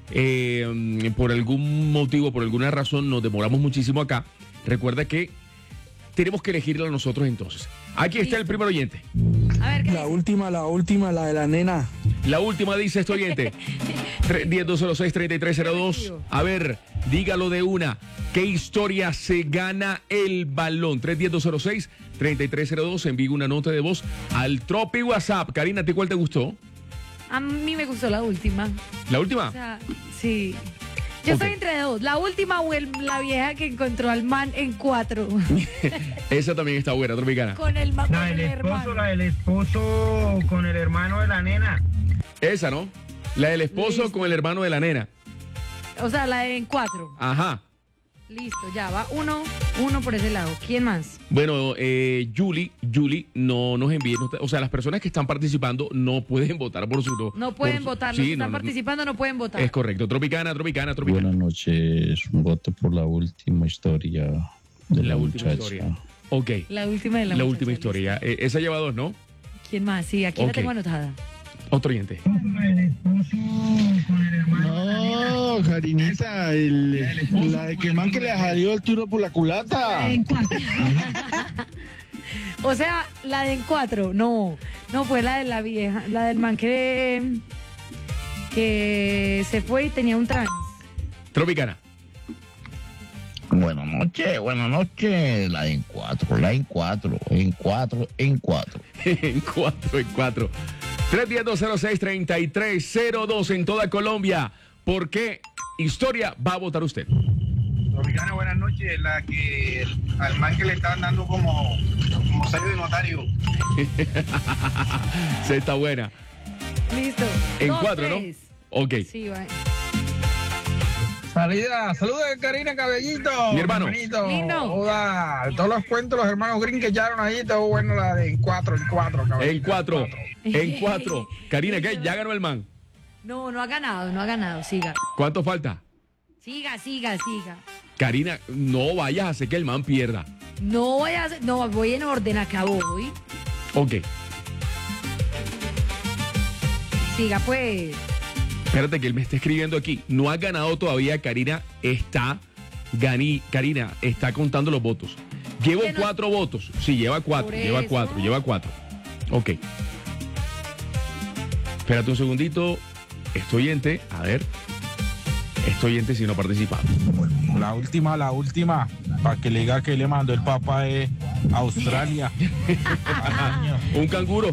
[SPEAKER 2] eh, por algún motivo, por alguna razón, nos demoramos muchísimo acá, recuerda que tenemos que elegirla nosotros entonces. Aquí está el primer oyente.
[SPEAKER 3] A ver, ¿qué
[SPEAKER 11] La
[SPEAKER 3] dice?
[SPEAKER 11] última, la última, la de la nena.
[SPEAKER 2] La última dice este oyente. tres uno cero, dos cero seis, tres tres cero dos. A ver, dígalo de una. ¿Qué historia se gana el balón? tres uno cero, dos cero seis, tres tres cero dos. Envíe una nota de voz al Tropi WhatsApp. Karina, ¿a ti cuál te gustó?
[SPEAKER 3] A mí me gustó la última.
[SPEAKER 2] ¿La última?
[SPEAKER 3] O sea, sí. Yo
[SPEAKER 2] Ok.
[SPEAKER 3] estoy entre dos. La última o el- la vieja que encontró al man en cuatro.
[SPEAKER 2] Esa también está buena, Tropicana.
[SPEAKER 3] Con el man,
[SPEAKER 12] La
[SPEAKER 3] con
[SPEAKER 12] del
[SPEAKER 3] el
[SPEAKER 12] esposo,
[SPEAKER 3] hermano.
[SPEAKER 12] la del esposo con el hermano de la nena.
[SPEAKER 2] Esa, ¿no? La del esposo
[SPEAKER 3] Listo.
[SPEAKER 2] con el hermano de la nena.
[SPEAKER 3] O sea, la de en cuatro.
[SPEAKER 2] Ajá.
[SPEAKER 3] Listo, ya va uno, uno por ese lado. ¿Quién más?
[SPEAKER 2] Bueno, eh, Julie, Julie, no nos envíe, no- o sea, las personas que están participando no pueden votar por su...
[SPEAKER 3] No pueden
[SPEAKER 2] por su-
[SPEAKER 3] votar. Los
[SPEAKER 2] sí,
[SPEAKER 3] que
[SPEAKER 2] no,
[SPEAKER 3] están
[SPEAKER 2] no,
[SPEAKER 3] participando no pueden votar.
[SPEAKER 2] Es correcto. Tropicana, Tropicana, Tropicana.
[SPEAKER 13] Buenas noches, un voto por la última historia de la,
[SPEAKER 2] La última
[SPEAKER 13] muchacha.
[SPEAKER 2] historia. Ok.
[SPEAKER 3] La última de la,
[SPEAKER 2] La
[SPEAKER 3] muchacha,
[SPEAKER 2] última
[SPEAKER 3] listo.
[SPEAKER 2] historia. Eh, esa lleva dos, ¿no?
[SPEAKER 3] ¿Quién más? Sí, aquí
[SPEAKER 2] Ok.
[SPEAKER 3] la tengo anotada.
[SPEAKER 2] Otro oyente.
[SPEAKER 11] No, Karinita, el, la de que man que le salió el tiro por la culata.
[SPEAKER 3] O sea, la de en cuatro. No, no fue la de la vieja. La del man que, que se fue y tenía un trans.
[SPEAKER 2] Tropicana.
[SPEAKER 13] Buenas noches, buenas noches. La en cuatro, la en cuatro, en cuatro, en cuatro.
[SPEAKER 2] En cuatro, en cuatro. tres uno cero, dos cero seis, tres tres cero dos en toda Colombia. ¿Por qué historia va a votar usted?
[SPEAKER 12] Tropicana, buenas noches. La que al man que le estaban dando como, como sello de notario.
[SPEAKER 2] Se está buena.
[SPEAKER 3] Listo.
[SPEAKER 2] En
[SPEAKER 3] Dos,
[SPEAKER 2] cuatro,
[SPEAKER 3] tres.
[SPEAKER 2] ¿no? Ok.
[SPEAKER 3] Sí, va.
[SPEAKER 12] Salida, saludos de Karina Cabellito.
[SPEAKER 2] Mi hermano.
[SPEAKER 12] Hermanito.
[SPEAKER 3] Lindo.
[SPEAKER 12] Joda, todos los cuentos, los hermanos Green que echaron ahí, todo bueno, la de en cuatro, en cuatro, caballito.
[SPEAKER 2] En cuatro. En cuatro. Karina, ¿qué? Ya ganó el man.
[SPEAKER 3] No, no ha ganado, no ha ganado. Siga.
[SPEAKER 2] ¿Cuánto falta?
[SPEAKER 3] Siga, siga, siga.
[SPEAKER 2] Karina, no vayas a hacer que el man pierda.
[SPEAKER 3] No voy a hacer, no, voy en orden, acá voy.
[SPEAKER 2] Ok.
[SPEAKER 3] Siga, pues.
[SPEAKER 2] Espérate que él me está escribiendo aquí. No ha ganado todavía. Karina está. Ganí, Karina está contando los votos. Llevo
[SPEAKER 3] Que no-
[SPEAKER 2] cuatro votos. Sí, lleva cuatro.
[SPEAKER 3] Por
[SPEAKER 2] Lleva
[SPEAKER 3] eso.
[SPEAKER 2] cuatro. Lleva cuatro. Ok. Espérate un segundito. Este oyente, a ver. Este oyente si no participa.
[SPEAKER 6] La última, la última, para que le diga que le mandó el papá de Australia.
[SPEAKER 2] Un canguro.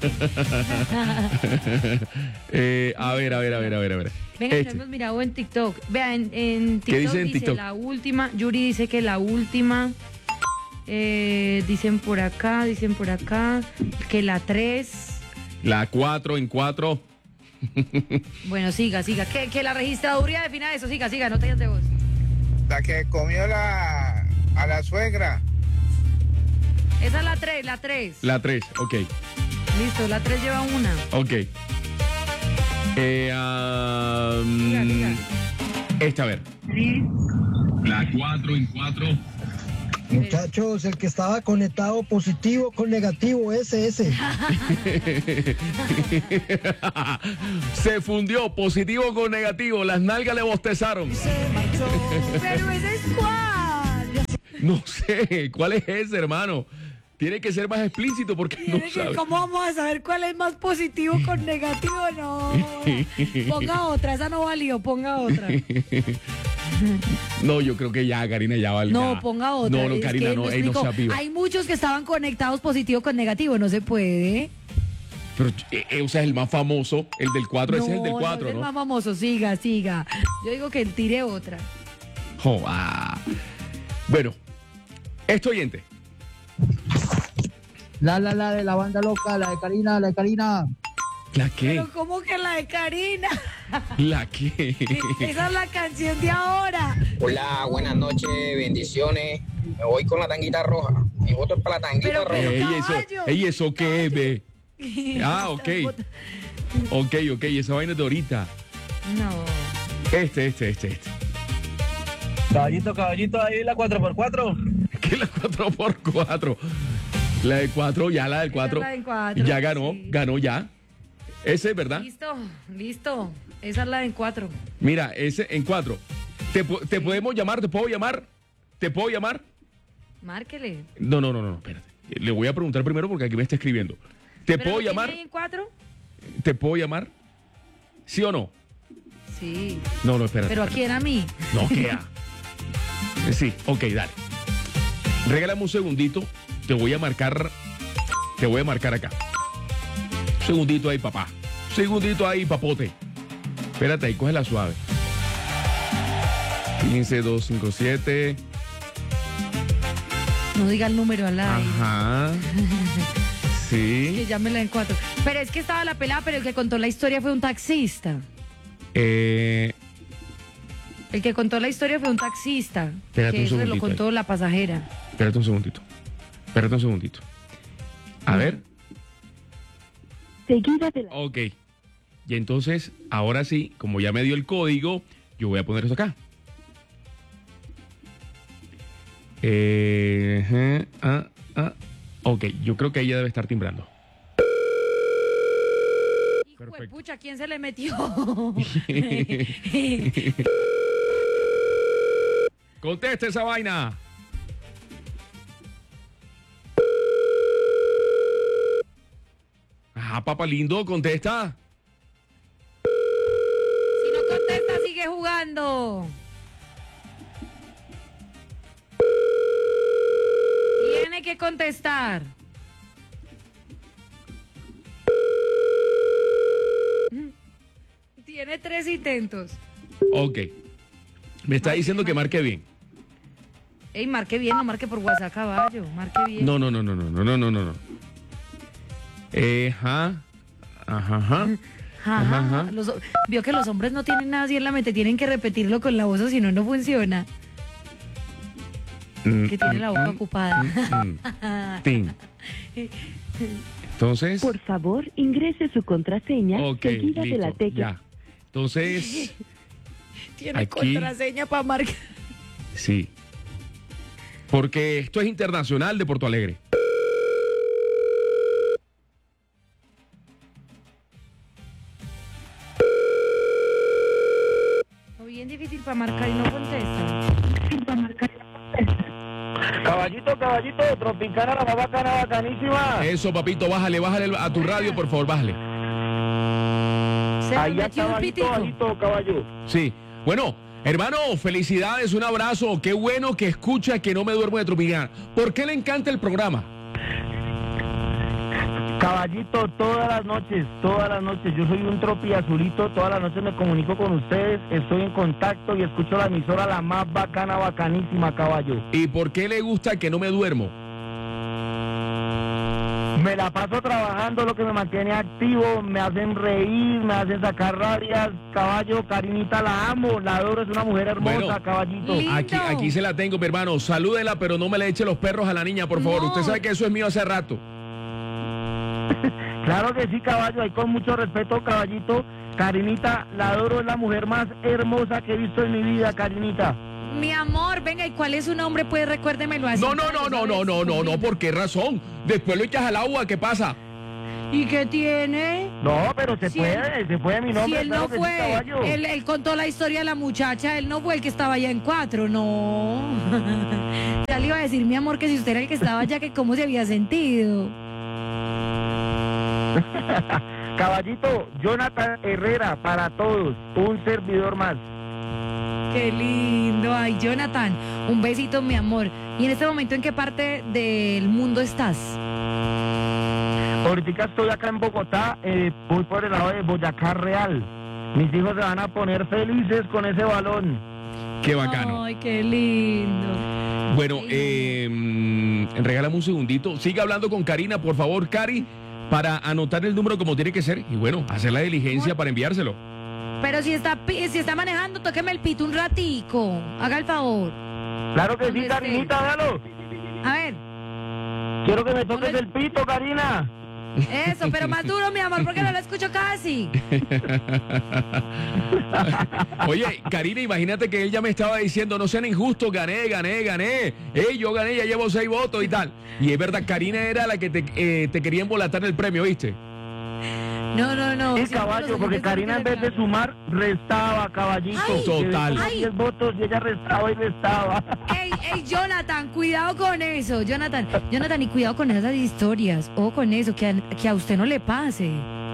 [SPEAKER 2] eh, a ver, a ver, a ver, a ver, a ver.
[SPEAKER 3] Venga,
[SPEAKER 2] Este.
[SPEAKER 3] lo hemos mirado en TikTok. Vean, en, en TikTok
[SPEAKER 2] dice en
[SPEAKER 3] dice
[SPEAKER 2] TikTok?
[SPEAKER 3] la última. Yuri dice que la última. Eh, dicen por acá, dicen por acá que la tres.
[SPEAKER 2] La cuatro en cuatro.
[SPEAKER 3] Bueno, siga, siga. Que, que la registraduría defina eso. Siga, siga, no te digas de voz.
[SPEAKER 12] La que comió la, a la suegra.
[SPEAKER 3] Esa es la tres, la tres.
[SPEAKER 2] La tres, ok.
[SPEAKER 3] Listo, la tres lleva una.
[SPEAKER 2] Ok. Eh, um, esta, a ver. La cuatro en cuatro.
[SPEAKER 14] Muchachos, el que estaba conectado positivo con negativo, ese, ese.
[SPEAKER 2] Se fundió positivo con negativo. Las nalgas le bostezaron.
[SPEAKER 3] Pero ese es cuál.
[SPEAKER 2] No sé, ¿cuál es ese, hermano? Tiene que ser más explícito porque no
[SPEAKER 3] Tiene que-
[SPEAKER 2] sabe.
[SPEAKER 3] ¿Cómo vamos a saber cuál es más positivo con negativo? No. Ponga otra, esa no valió, ponga otra.
[SPEAKER 2] No, yo creo que ya, Karina, ya vale.
[SPEAKER 3] No,
[SPEAKER 2] ya.
[SPEAKER 3] ponga otra.
[SPEAKER 2] No, no,
[SPEAKER 3] Es
[SPEAKER 2] Karina,
[SPEAKER 3] que
[SPEAKER 2] no,
[SPEAKER 3] me
[SPEAKER 2] ey, no
[SPEAKER 3] explico,
[SPEAKER 2] sea viva.
[SPEAKER 3] hay muchos que estaban conectados positivo con negativo, no se puede.
[SPEAKER 2] Pero, eh, eh, o sea, es el más famoso, el del cuatro, ese es el del
[SPEAKER 3] No,
[SPEAKER 2] cuatro,
[SPEAKER 3] no es el
[SPEAKER 2] ¿no?
[SPEAKER 3] más famoso, siga, siga. Yo digo que tire otra.
[SPEAKER 2] Oh, ah. Bueno, este oyente.
[SPEAKER 14] La, la, la de la banda loca, la de Karina, la de Karina.
[SPEAKER 2] ¿La qué?
[SPEAKER 3] Pero ¿cómo que la de Karina?
[SPEAKER 2] ¿La qué?
[SPEAKER 3] Esa es la canción de ahora.
[SPEAKER 15] Hola, buenas noches, bendiciones. Me voy con la tanguita roja. Mi voto es para la tanguita roja.
[SPEAKER 2] Ey, eso, ey, ¿eso qué es, ve? Ah, ok. Ok, ok, esa vaina es de ahorita.
[SPEAKER 3] No.
[SPEAKER 2] Este, este, este, este.
[SPEAKER 16] Caballito, caballito, ahí la cuatro por cuatro.
[SPEAKER 2] ¿Qué es la cuatro por cuatro? La de cuatro, ya la del cuatro.
[SPEAKER 3] la del cuatro,
[SPEAKER 2] Ya ganó,
[SPEAKER 3] sí.
[SPEAKER 2] ganó ya. Ese es verdad.
[SPEAKER 3] Listo, listo. Esa es la de en cuatro.
[SPEAKER 2] Mira, ese en cuatro. ¿Te, po- te podemos llamar? ¿Te puedo llamar? ¿Te puedo llamar?
[SPEAKER 3] Márquele.
[SPEAKER 2] No, no, no, no, espérate. Le voy a preguntar primero porque aquí me está escribiendo. ¿Te
[SPEAKER 3] ¿Pero
[SPEAKER 2] puedo
[SPEAKER 3] lo tiene
[SPEAKER 2] llamar?
[SPEAKER 3] ahí en cuatro?
[SPEAKER 2] ¿Te puedo llamar? ¿Sí o no?
[SPEAKER 3] Sí.
[SPEAKER 2] No, no, espérate.
[SPEAKER 3] Pero aquí era a mí.
[SPEAKER 2] No, queda. Sí, ok, dale. Regálame un segundito. Te voy a marcar. Te voy a marcar acá. Un segundito ahí, papá. Un segundito ahí, papote. Espérate ahí, cógela suave. quince, dos cinco siete.
[SPEAKER 3] No diga el número al aire.
[SPEAKER 2] Ajá.
[SPEAKER 3] Que
[SPEAKER 2] Sí.
[SPEAKER 3] llámela en cuatro. Pero es que estaba la pelada, pero el que contó la historia fue un taxista.
[SPEAKER 2] Eh,
[SPEAKER 3] El que contó la historia fue un taxista.
[SPEAKER 2] Espérate
[SPEAKER 3] que
[SPEAKER 2] un
[SPEAKER 3] eso se lo
[SPEAKER 2] segundito
[SPEAKER 3] contó la pasajera.
[SPEAKER 2] espérate un segundito. Espérate un segundito. A ver.
[SPEAKER 10] Seguida de la...
[SPEAKER 2] Ok. Y entonces, ahora sí, como ya me dio el código, yo voy a poner eso acá. Eh, ajá, ah, ah. Ok, yo creo que ella debe estar timbrando.
[SPEAKER 3] Hijo de pucha, ¿quién se le metió?
[SPEAKER 2] Conteste esa vaina. Ajá, papá lindo, contesta.
[SPEAKER 3] Si no contesta, sigue jugando. Tiene que contestar. Tiene tres intentos.
[SPEAKER 2] Ok. Me está diciendo que marque bien.
[SPEAKER 3] Ey, marque bien, no marque por WhatsApp, caballo. Marque bien.
[SPEAKER 2] No, no, no, no, no, no, no, no, no. Eh, ajá. Ajá, ajá.
[SPEAKER 3] Ajá,
[SPEAKER 2] Ajá, ajá.
[SPEAKER 3] Los- vio que los hombres no tienen nada así en la mente, tienen que repetirlo con la voz o si no, no funciona.
[SPEAKER 2] Mm,
[SPEAKER 3] Que tiene la boca
[SPEAKER 2] mm,
[SPEAKER 3] ocupada.
[SPEAKER 2] mm, tin. Entonces.
[SPEAKER 10] Por favor, ingrese su contraseña
[SPEAKER 2] Ok,
[SPEAKER 10] seguida de la
[SPEAKER 2] listo,
[SPEAKER 10] tecla.
[SPEAKER 2] ya. Entonces,
[SPEAKER 3] Tiene
[SPEAKER 2] Aquí.
[SPEAKER 3] contraseña para marcar.
[SPEAKER 2] sí. Porque esto es internacional de Porto Alegre.
[SPEAKER 3] No, bien difícil para marcar y no contesta.
[SPEAKER 16] Caballito, caballito, Tropicana, la más bacana, bacanísima.
[SPEAKER 2] Eso, papito, bájale, bájale a tu radio, por favor, bájale.
[SPEAKER 3] Se
[SPEAKER 2] Ahí
[SPEAKER 3] metió
[SPEAKER 2] está
[SPEAKER 3] un
[SPEAKER 2] bajito,
[SPEAKER 3] pitico.
[SPEAKER 2] bajito, caballo. Sí. Bueno, hermano, felicidades, un abrazo. Qué bueno que escucha que no me duermo de Tropicana. ¿Por qué le encanta el programa?
[SPEAKER 17] Caballito, todas las noches, todas las noches, yo soy un tropi azulito, todas las noches me comunico con ustedes, estoy en contacto y escucho la emisora la más bacana, bacanísima, caballo.
[SPEAKER 2] ¿Y por qué le gusta que no me duermo?
[SPEAKER 17] Me la paso trabajando, lo que me mantiene activo, me hacen reír, me hacen sacar rabias, caballo, Karinita la amo, la adoro, es una mujer hermosa,
[SPEAKER 2] Bueno,
[SPEAKER 17] caballito.
[SPEAKER 2] Aquí, aquí se la tengo, mi hermano. Salúdela, pero no me le eche los perros a la niña, por favor.
[SPEAKER 17] No.
[SPEAKER 2] Usted sabe que eso es mío hace rato.
[SPEAKER 17] Claro que sí, caballo, ahí con mucho respeto, caballito. Karinita, la adoro, es la mujer más hermosa que he visto en mi vida, Karinita.
[SPEAKER 3] Mi amor, venga, ¿y cuál es su nombre? Pues recuérdemelo así.
[SPEAKER 2] No, no, no, no, no, no, no, no, ¿por qué razón? Después lo echas al agua, ¿qué pasa?
[SPEAKER 3] ¿Y qué tiene?
[SPEAKER 17] No, pero se
[SPEAKER 3] Si
[SPEAKER 17] puede,
[SPEAKER 3] él-
[SPEAKER 17] se puede mi nombre.
[SPEAKER 3] Si él no
[SPEAKER 17] claro que sí,
[SPEAKER 3] fue,
[SPEAKER 17] caballo.
[SPEAKER 3] él, él contó la historia de la muchacha, él no fue el que estaba allá en cuatro, no. Ya le iba a decir, mi amor, que si usted era el que estaba allá, que cómo se había sentido.
[SPEAKER 17] Caballito, Jonathan Herrera, para todos, un servidor más.
[SPEAKER 3] Qué lindo. Ay, Jonathan, un besito, mi amor. ¿Y en este momento en qué parte del mundo estás?
[SPEAKER 17] Ahorita estoy acá en Bogotá, eh, voy por el lado de Boyacá Real. Mis hijos se van a poner felices con ese balón.
[SPEAKER 2] Qué bacano.
[SPEAKER 3] Ay, qué lindo.
[SPEAKER 2] Bueno, eh, mm, regálame un segundito. Sigue hablando con Karina, por favor, Cari, para anotar el número como tiene que ser. Y bueno, hacer la diligencia para enviárselo.
[SPEAKER 3] Pero si está, pi- si está manejando, tóqueme el pito un ratico. Haga el favor.
[SPEAKER 17] Claro que
[SPEAKER 3] ¿Dónde
[SPEAKER 17] sí,
[SPEAKER 3] esté?
[SPEAKER 17] Karinita, dalo.
[SPEAKER 3] A ver,
[SPEAKER 17] Quiero que me toques el pito, Karina.
[SPEAKER 3] eso, pero más duro, mi amor, porque no lo escucho casi.
[SPEAKER 2] Oye, Karina, imagínate que él ya me estaba diciendo, no sean injustos, gané, gané, gané. Ey, yo gané, ya llevo seis votos y tal. Y es verdad, Karina era la que te, eh, te quería embolatar el premio, ¿viste?
[SPEAKER 3] No, no, no.
[SPEAKER 17] Sí,
[SPEAKER 3] siempre
[SPEAKER 17] caballo,
[SPEAKER 3] los
[SPEAKER 17] porque
[SPEAKER 3] oyentes
[SPEAKER 17] Karina en
[SPEAKER 3] tienen
[SPEAKER 17] vez de sumar, restaba, caballito.
[SPEAKER 3] Ay.
[SPEAKER 2] Total.
[SPEAKER 17] Ay. diez votos y ella restaba y restaba.
[SPEAKER 3] Ey, ey, Jonathan, cuidado con eso, Jonathan, Jonathan, y cuidado con esas historias, o con eso, que a, que a usted no le pase.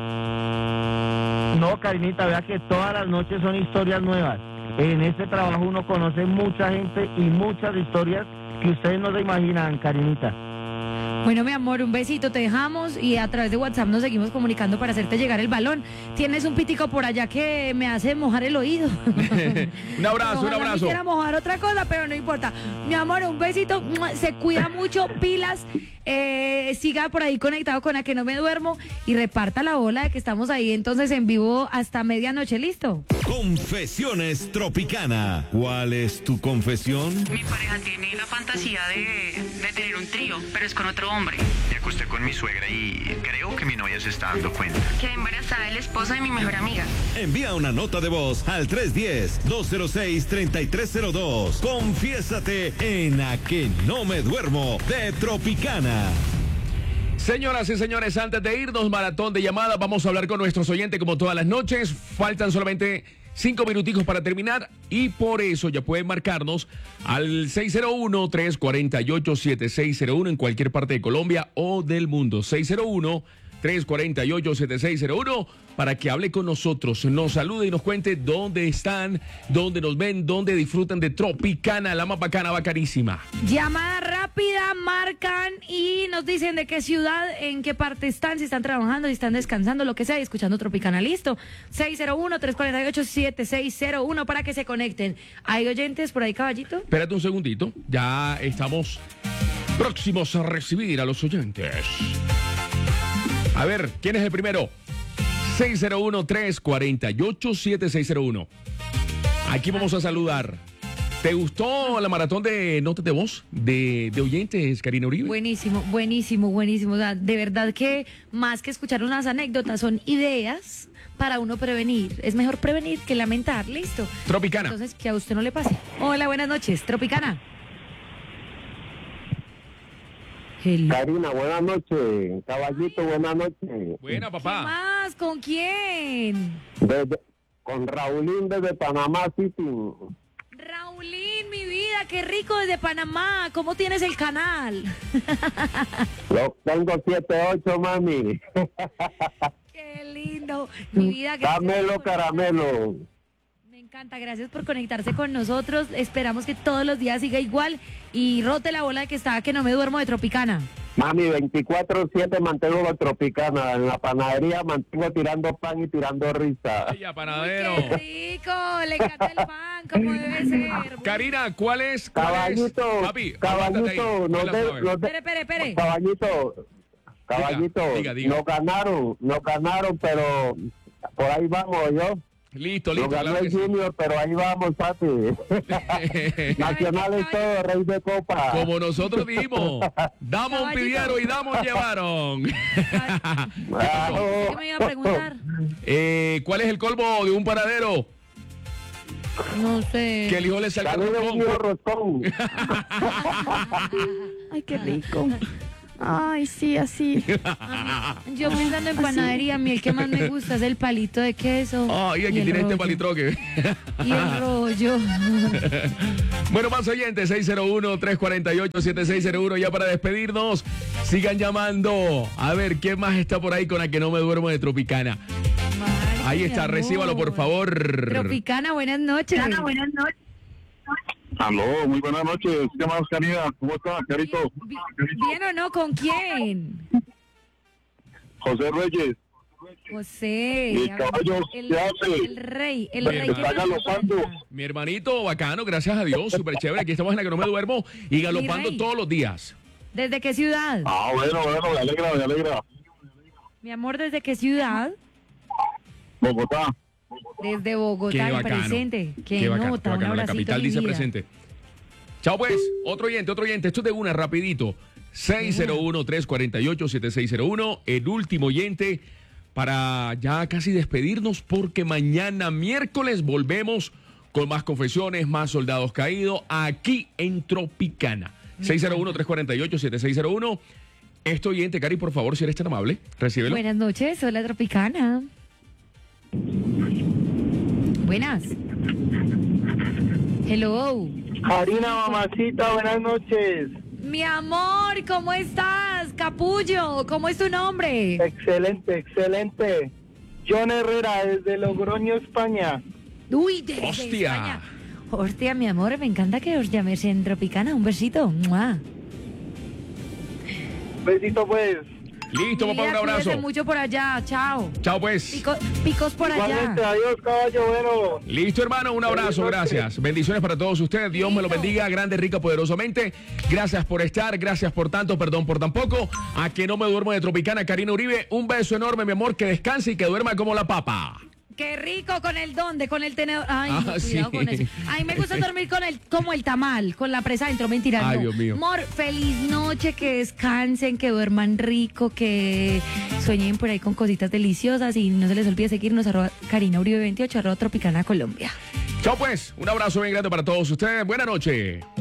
[SPEAKER 17] No, Karinita, vea que todas las noches son historias nuevas. En este trabajo uno conoce mucha gente y muchas historias que ustedes no se imaginan, Karinita.
[SPEAKER 3] Bueno, mi amor, un besito, te dejamos y a través de WhatsApp nos seguimos comunicando para hacerte llegar el balón. Tienes un pitico por allá que me hace mojar el oído.
[SPEAKER 2] Un abrazo, un
[SPEAKER 3] Ojalá me
[SPEAKER 2] abrazo.
[SPEAKER 3] quisiera mojar otra cosa, pero no importa. Mi amor, un besito, ¡mua! Se cuida mucho, pilas, eh, siga por ahí conectado con A Que No Me Duermo y reparta la bola de que estamos ahí entonces en vivo hasta medianoche, ¿listo?
[SPEAKER 1] Confesiones Tropicana. ¿Cuál es tu confesión?
[SPEAKER 4] Mi pareja tiene la fantasía de, de tener un trío, pero es con otro hombre.
[SPEAKER 5] Me acosté con mi suegra y creo que mi novia se está dando cuenta.
[SPEAKER 4] Quedé embarazada del esposo de mi mejor amiga.
[SPEAKER 1] Envía una nota de voz al tres uno cero, dos cero seis, tres tres cero dos. Confiésate en A Que No Me Duermo de Tropicana.
[SPEAKER 2] Señoras y señores, antes de irnos, maratón de llamadas, vamos a hablar con nuestros oyentes como todas las noches. Faltan solamente cinco minuticos para terminar y por eso ya pueden marcarnos al seis cero uno, tres cuatro ocho, siete seis cero uno en cualquier parte de Colombia o del mundo. seis cero uno, tres cuatro ocho, siete seis cero uno para que hable con nosotros, nos salude y nos cuente dónde están, dónde nos ven, dónde disfrutan de Tropicana, la más bacana, bacanísima.
[SPEAKER 3] Llamada rápida, marcan y nos dicen de qué ciudad, en qué parte están, si están trabajando, si están descansando, lo que sea, y escuchando Tropicana, listo. seis cero uno, tres cuatro ocho, siete seis cero uno para que se conecten. ¿Hay oyentes por ahí, caballito?
[SPEAKER 2] Espérate un segundito, ya estamos próximos a recibir a los oyentes. A ver, ¿quién es el primero? seis cero uno, tres cuatro ocho, siete seis cero uno. Aquí vamos a saludar. ¿Te gustó la maratón de notas de voz de, de oyentes, Karina Uribe?
[SPEAKER 3] Buenísimo, buenísimo, buenísimo. O sea, de verdad que más que escuchar unas anécdotas, son ideas para uno prevenir. Es mejor prevenir que lamentar, listo.
[SPEAKER 2] Tropicana.
[SPEAKER 3] Entonces, que a usted no le pase. Hola, buenas noches, Tropicana. Hello.
[SPEAKER 18] Karina, buenas noches. Caballito, buenas noches.
[SPEAKER 2] Buena,
[SPEAKER 3] ¿Qué
[SPEAKER 2] papá.
[SPEAKER 3] más? ¿Con quién?
[SPEAKER 18] Desde- con Raulín desde Panamá City.
[SPEAKER 3] Raulín, mi vida, qué rico desde Panamá. ¿Cómo tienes el canal?
[SPEAKER 18] Lo tengo siete ocho, mami.
[SPEAKER 3] Qué Qué lindo. Mi vida.
[SPEAKER 18] Caramelo, caramelo.
[SPEAKER 3] Me encanta, gracias por conectarse con nosotros. Esperamos que todos los días siga igual y rote la bola de que estaba que no me duermo de Tropicana.
[SPEAKER 18] Mami, veinticuatro siete mantengo la Tropicana. En la panadería mantengo tirando pan y tirando risa.
[SPEAKER 2] Ay, ya, panadero.
[SPEAKER 3] Uy, qué rico, le encanta el pan, como debe ser.
[SPEAKER 2] Karina, ¿cuál es? ¿Cuál
[SPEAKER 18] Caballito,
[SPEAKER 2] es? Papi,
[SPEAKER 18] caballito, nos de, nos de,
[SPEAKER 3] Espere, espere, espere.
[SPEAKER 18] caballito, caballito,
[SPEAKER 2] Diga, diga, diga.
[SPEAKER 18] nos ganaron, nos ganaron, pero por ahí vamos, yo.
[SPEAKER 2] Listo,
[SPEAKER 18] Lo
[SPEAKER 2] listo.
[SPEAKER 18] ganó
[SPEAKER 2] Claro
[SPEAKER 18] el
[SPEAKER 2] que sí.
[SPEAKER 18] Junior, pero ahí vamos, papi. Nacional es todo, rey de copa.
[SPEAKER 2] Como nosotros dijimos, damos
[SPEAKER 3] Caballito.
[SPEAKER 2] pidieron y damos llevaron.
[SPEAKER 3] ¿Qué me iba a preguntar?
[SPEAKER 2] Eh, ¿Cuál es el colmo de un panadero?
[SPEAKER 3] No sé.
[SPEAKER 2] Que el hijo le salga
[SPEAKER 18] Saludos,
[SPEAKER 2] roscón.
[SPEAKER 18] mío, roscón.
[SPEAKER 10] Ay, qué rico. Ay, sí, así.
[SPEAKER 3] Yo pensando en panadería, a mí el que más me gusta es el palito de queso.
[SPEAKER 2] Ay, aquí
[SPEAKER 3] y el
[SPEAKER 2] tiene este
[SPEAKER 3] rollo.
[SPEAKER 2] palitroque.
[SPEAKER 3] Y el rollo.
[SPEAKER 2] Bueno, más oyentes, seis cero uno, tres cuatro ocho, siete seis cero uno. Ya para despedirnos, sigan llamando. A ver, ¿quién más está por ahí con la que no me duermo de Tropicana? Ahí
[SPEAKER 3] mi
[SPEAKER 2] está,
[SPEAKER 3] amor.
[SPEAKER 2] recíbalo, por favor.
[SPEAKER 3] Tropicana, buenas noches.
[SPEAKER 10] buenas noches.
[SPEAKER 11] Aló, muy buenas noches. ¿Qué más, Karina? ¿Cómo estás, Carito?
[SPEAKER 3] Bi- ¿Bien o no? ¿Con quién?
[SPEAKER 11] José Reyes.
[SPEAKER 3] José.
[SPEAKER 11] Mi caballo,
[SPEAKER 3] el,
[SPEAKER 11] ¿qué hace?
[SPEAKER 3] el rey, el
[SPEAKER 2] Bien,
[SPEAKER 3] rey.
[SPEAKER 2] me
[SPEAKER 3] ¿qué
[SPEAKER 11] está
[SPEAKER 3] más me
[SPEAKER 11] galopando.
[SPEAKER 3] cuenta?
[SPEAKER 2] Mi hermanito, bacano, gracias a Dios, súper chévere. Aquí estamos en la que no me duermo y galopando
[SPEAKER 3] rey.
[SPEAKER 2] todos los días.
[SPEAKER 3] ¿Desde qué ciudad?
[SPEAKER 11] Ah, bueno, bueno, me alegra, me alegra.
[SPEAKER 3] Mi amor, ¿desde qué ciudad?
[SPEAKER 11] Bogotá.
[SPEAKER 3] Desde Bogotá,
[SPEAKER 2] Qué
[SPEAKER 3] el
[SPEAKER 2] bacano.
[SPEAKER 3] presente. Qué,
[SPEAKER 2] Qué bacano,
[SPEAKER 3] nota,
[SPEAKER 2] qué bacano.
[SPEAKER 3] un
[SPEAKER 2] La
[SPEAKER 3] abracito,
[SPEAKER 2] capital
[SPEAKER 3] mi
[SPEAKER 2] dice
[SPEAKER 3] vida.
[SPEAKER 2] presente. Chao pues, otro oyente, otro oyente. Esto es de una, rapidito. seis cero uno, tres cuatro ocho, siete seis cero uno. El último oyente para ya casi despedirnos porque mañana miércoles volvemos con más confesiones, más soldados caídos aquí en Tropicana. seis cero uno, tres cuatro ocho, siete seis cero uno. Este oyente, Cari, por favor, si eres tan amable, recíbelo.
[SPEAKER 3] Buenas noches, soy la Tropicana. Buenas. Hello.
[SPEAKER 16] Karina, mamacita, buenas noches.
[SPEAKER 3] Mi amor, ¿cómo estás? Capullo, ¿cómo es tu nombre?
[SPEAKER 16] Excelente, excelente. John Herrera, desde Logroño, España.
[SPEAKER 3] Uy, desde
[SPEAKER 2] ¡Hostia!
[SPEAKER 3] España. Hostia, mi amor, me encanta que os llaméis en Tropicana. Un besito. ¡Mua!
[SPEAKER 16] Besito, pues.
[SPEAKER 2] Listo, papá, un
[SPEAKER 3] Mira,
[SPEAKER 2] abrazo.
[SPEAKER 3] cuídese mucho por allá. Chao.
[SPEAKER 2] Chao pues.
[SPEAKER 3] Pico- picos por
[SPEAKER 16] Igualmente,
[SPEAKER 3] allá.
[SPEAKER 16] adiós, caballo, bueno.
[SPEAKER 2] Listo, hermano, un abrazo, gracias. Bendiciones para todos ustedes. Dios me lo bendiga grande, rica, poderosamente. Gracias por estar, gracias por tanto, perdón por tan poco. A que no me duermo de Tropicana, Karina Uribe. Un beso enorme, mi amor, que descanse y que duerma como la papa.
[SPEAKER 3] Qué rico con el donde, con el tenedor. Ay,
[SPEAKER 2] Ah,
[SPEAKER 3] no, cuidado
[SPEAKER 2] sí.
[SPEAKER 3] con eso. A mí me gusta dormir con el, como el tamal, con la presa adentro, mentira.
[SPEAKER 2] Ay,
[SPEAKER 3] no.
[SPEAKER 2] Dios mío.
[SPEAKER 3] Amor, feliz noche, que descansen, que duerman rico, que sueñen por ahí con cositas deliciosas y no se les olvide seguirnos, arroba Karina Uribe veintiocho, arroba Tropicana Colombia.
[SPEAKER 2] Chao pues, un abrazo bien grande para todos ustedes. Buenas noches.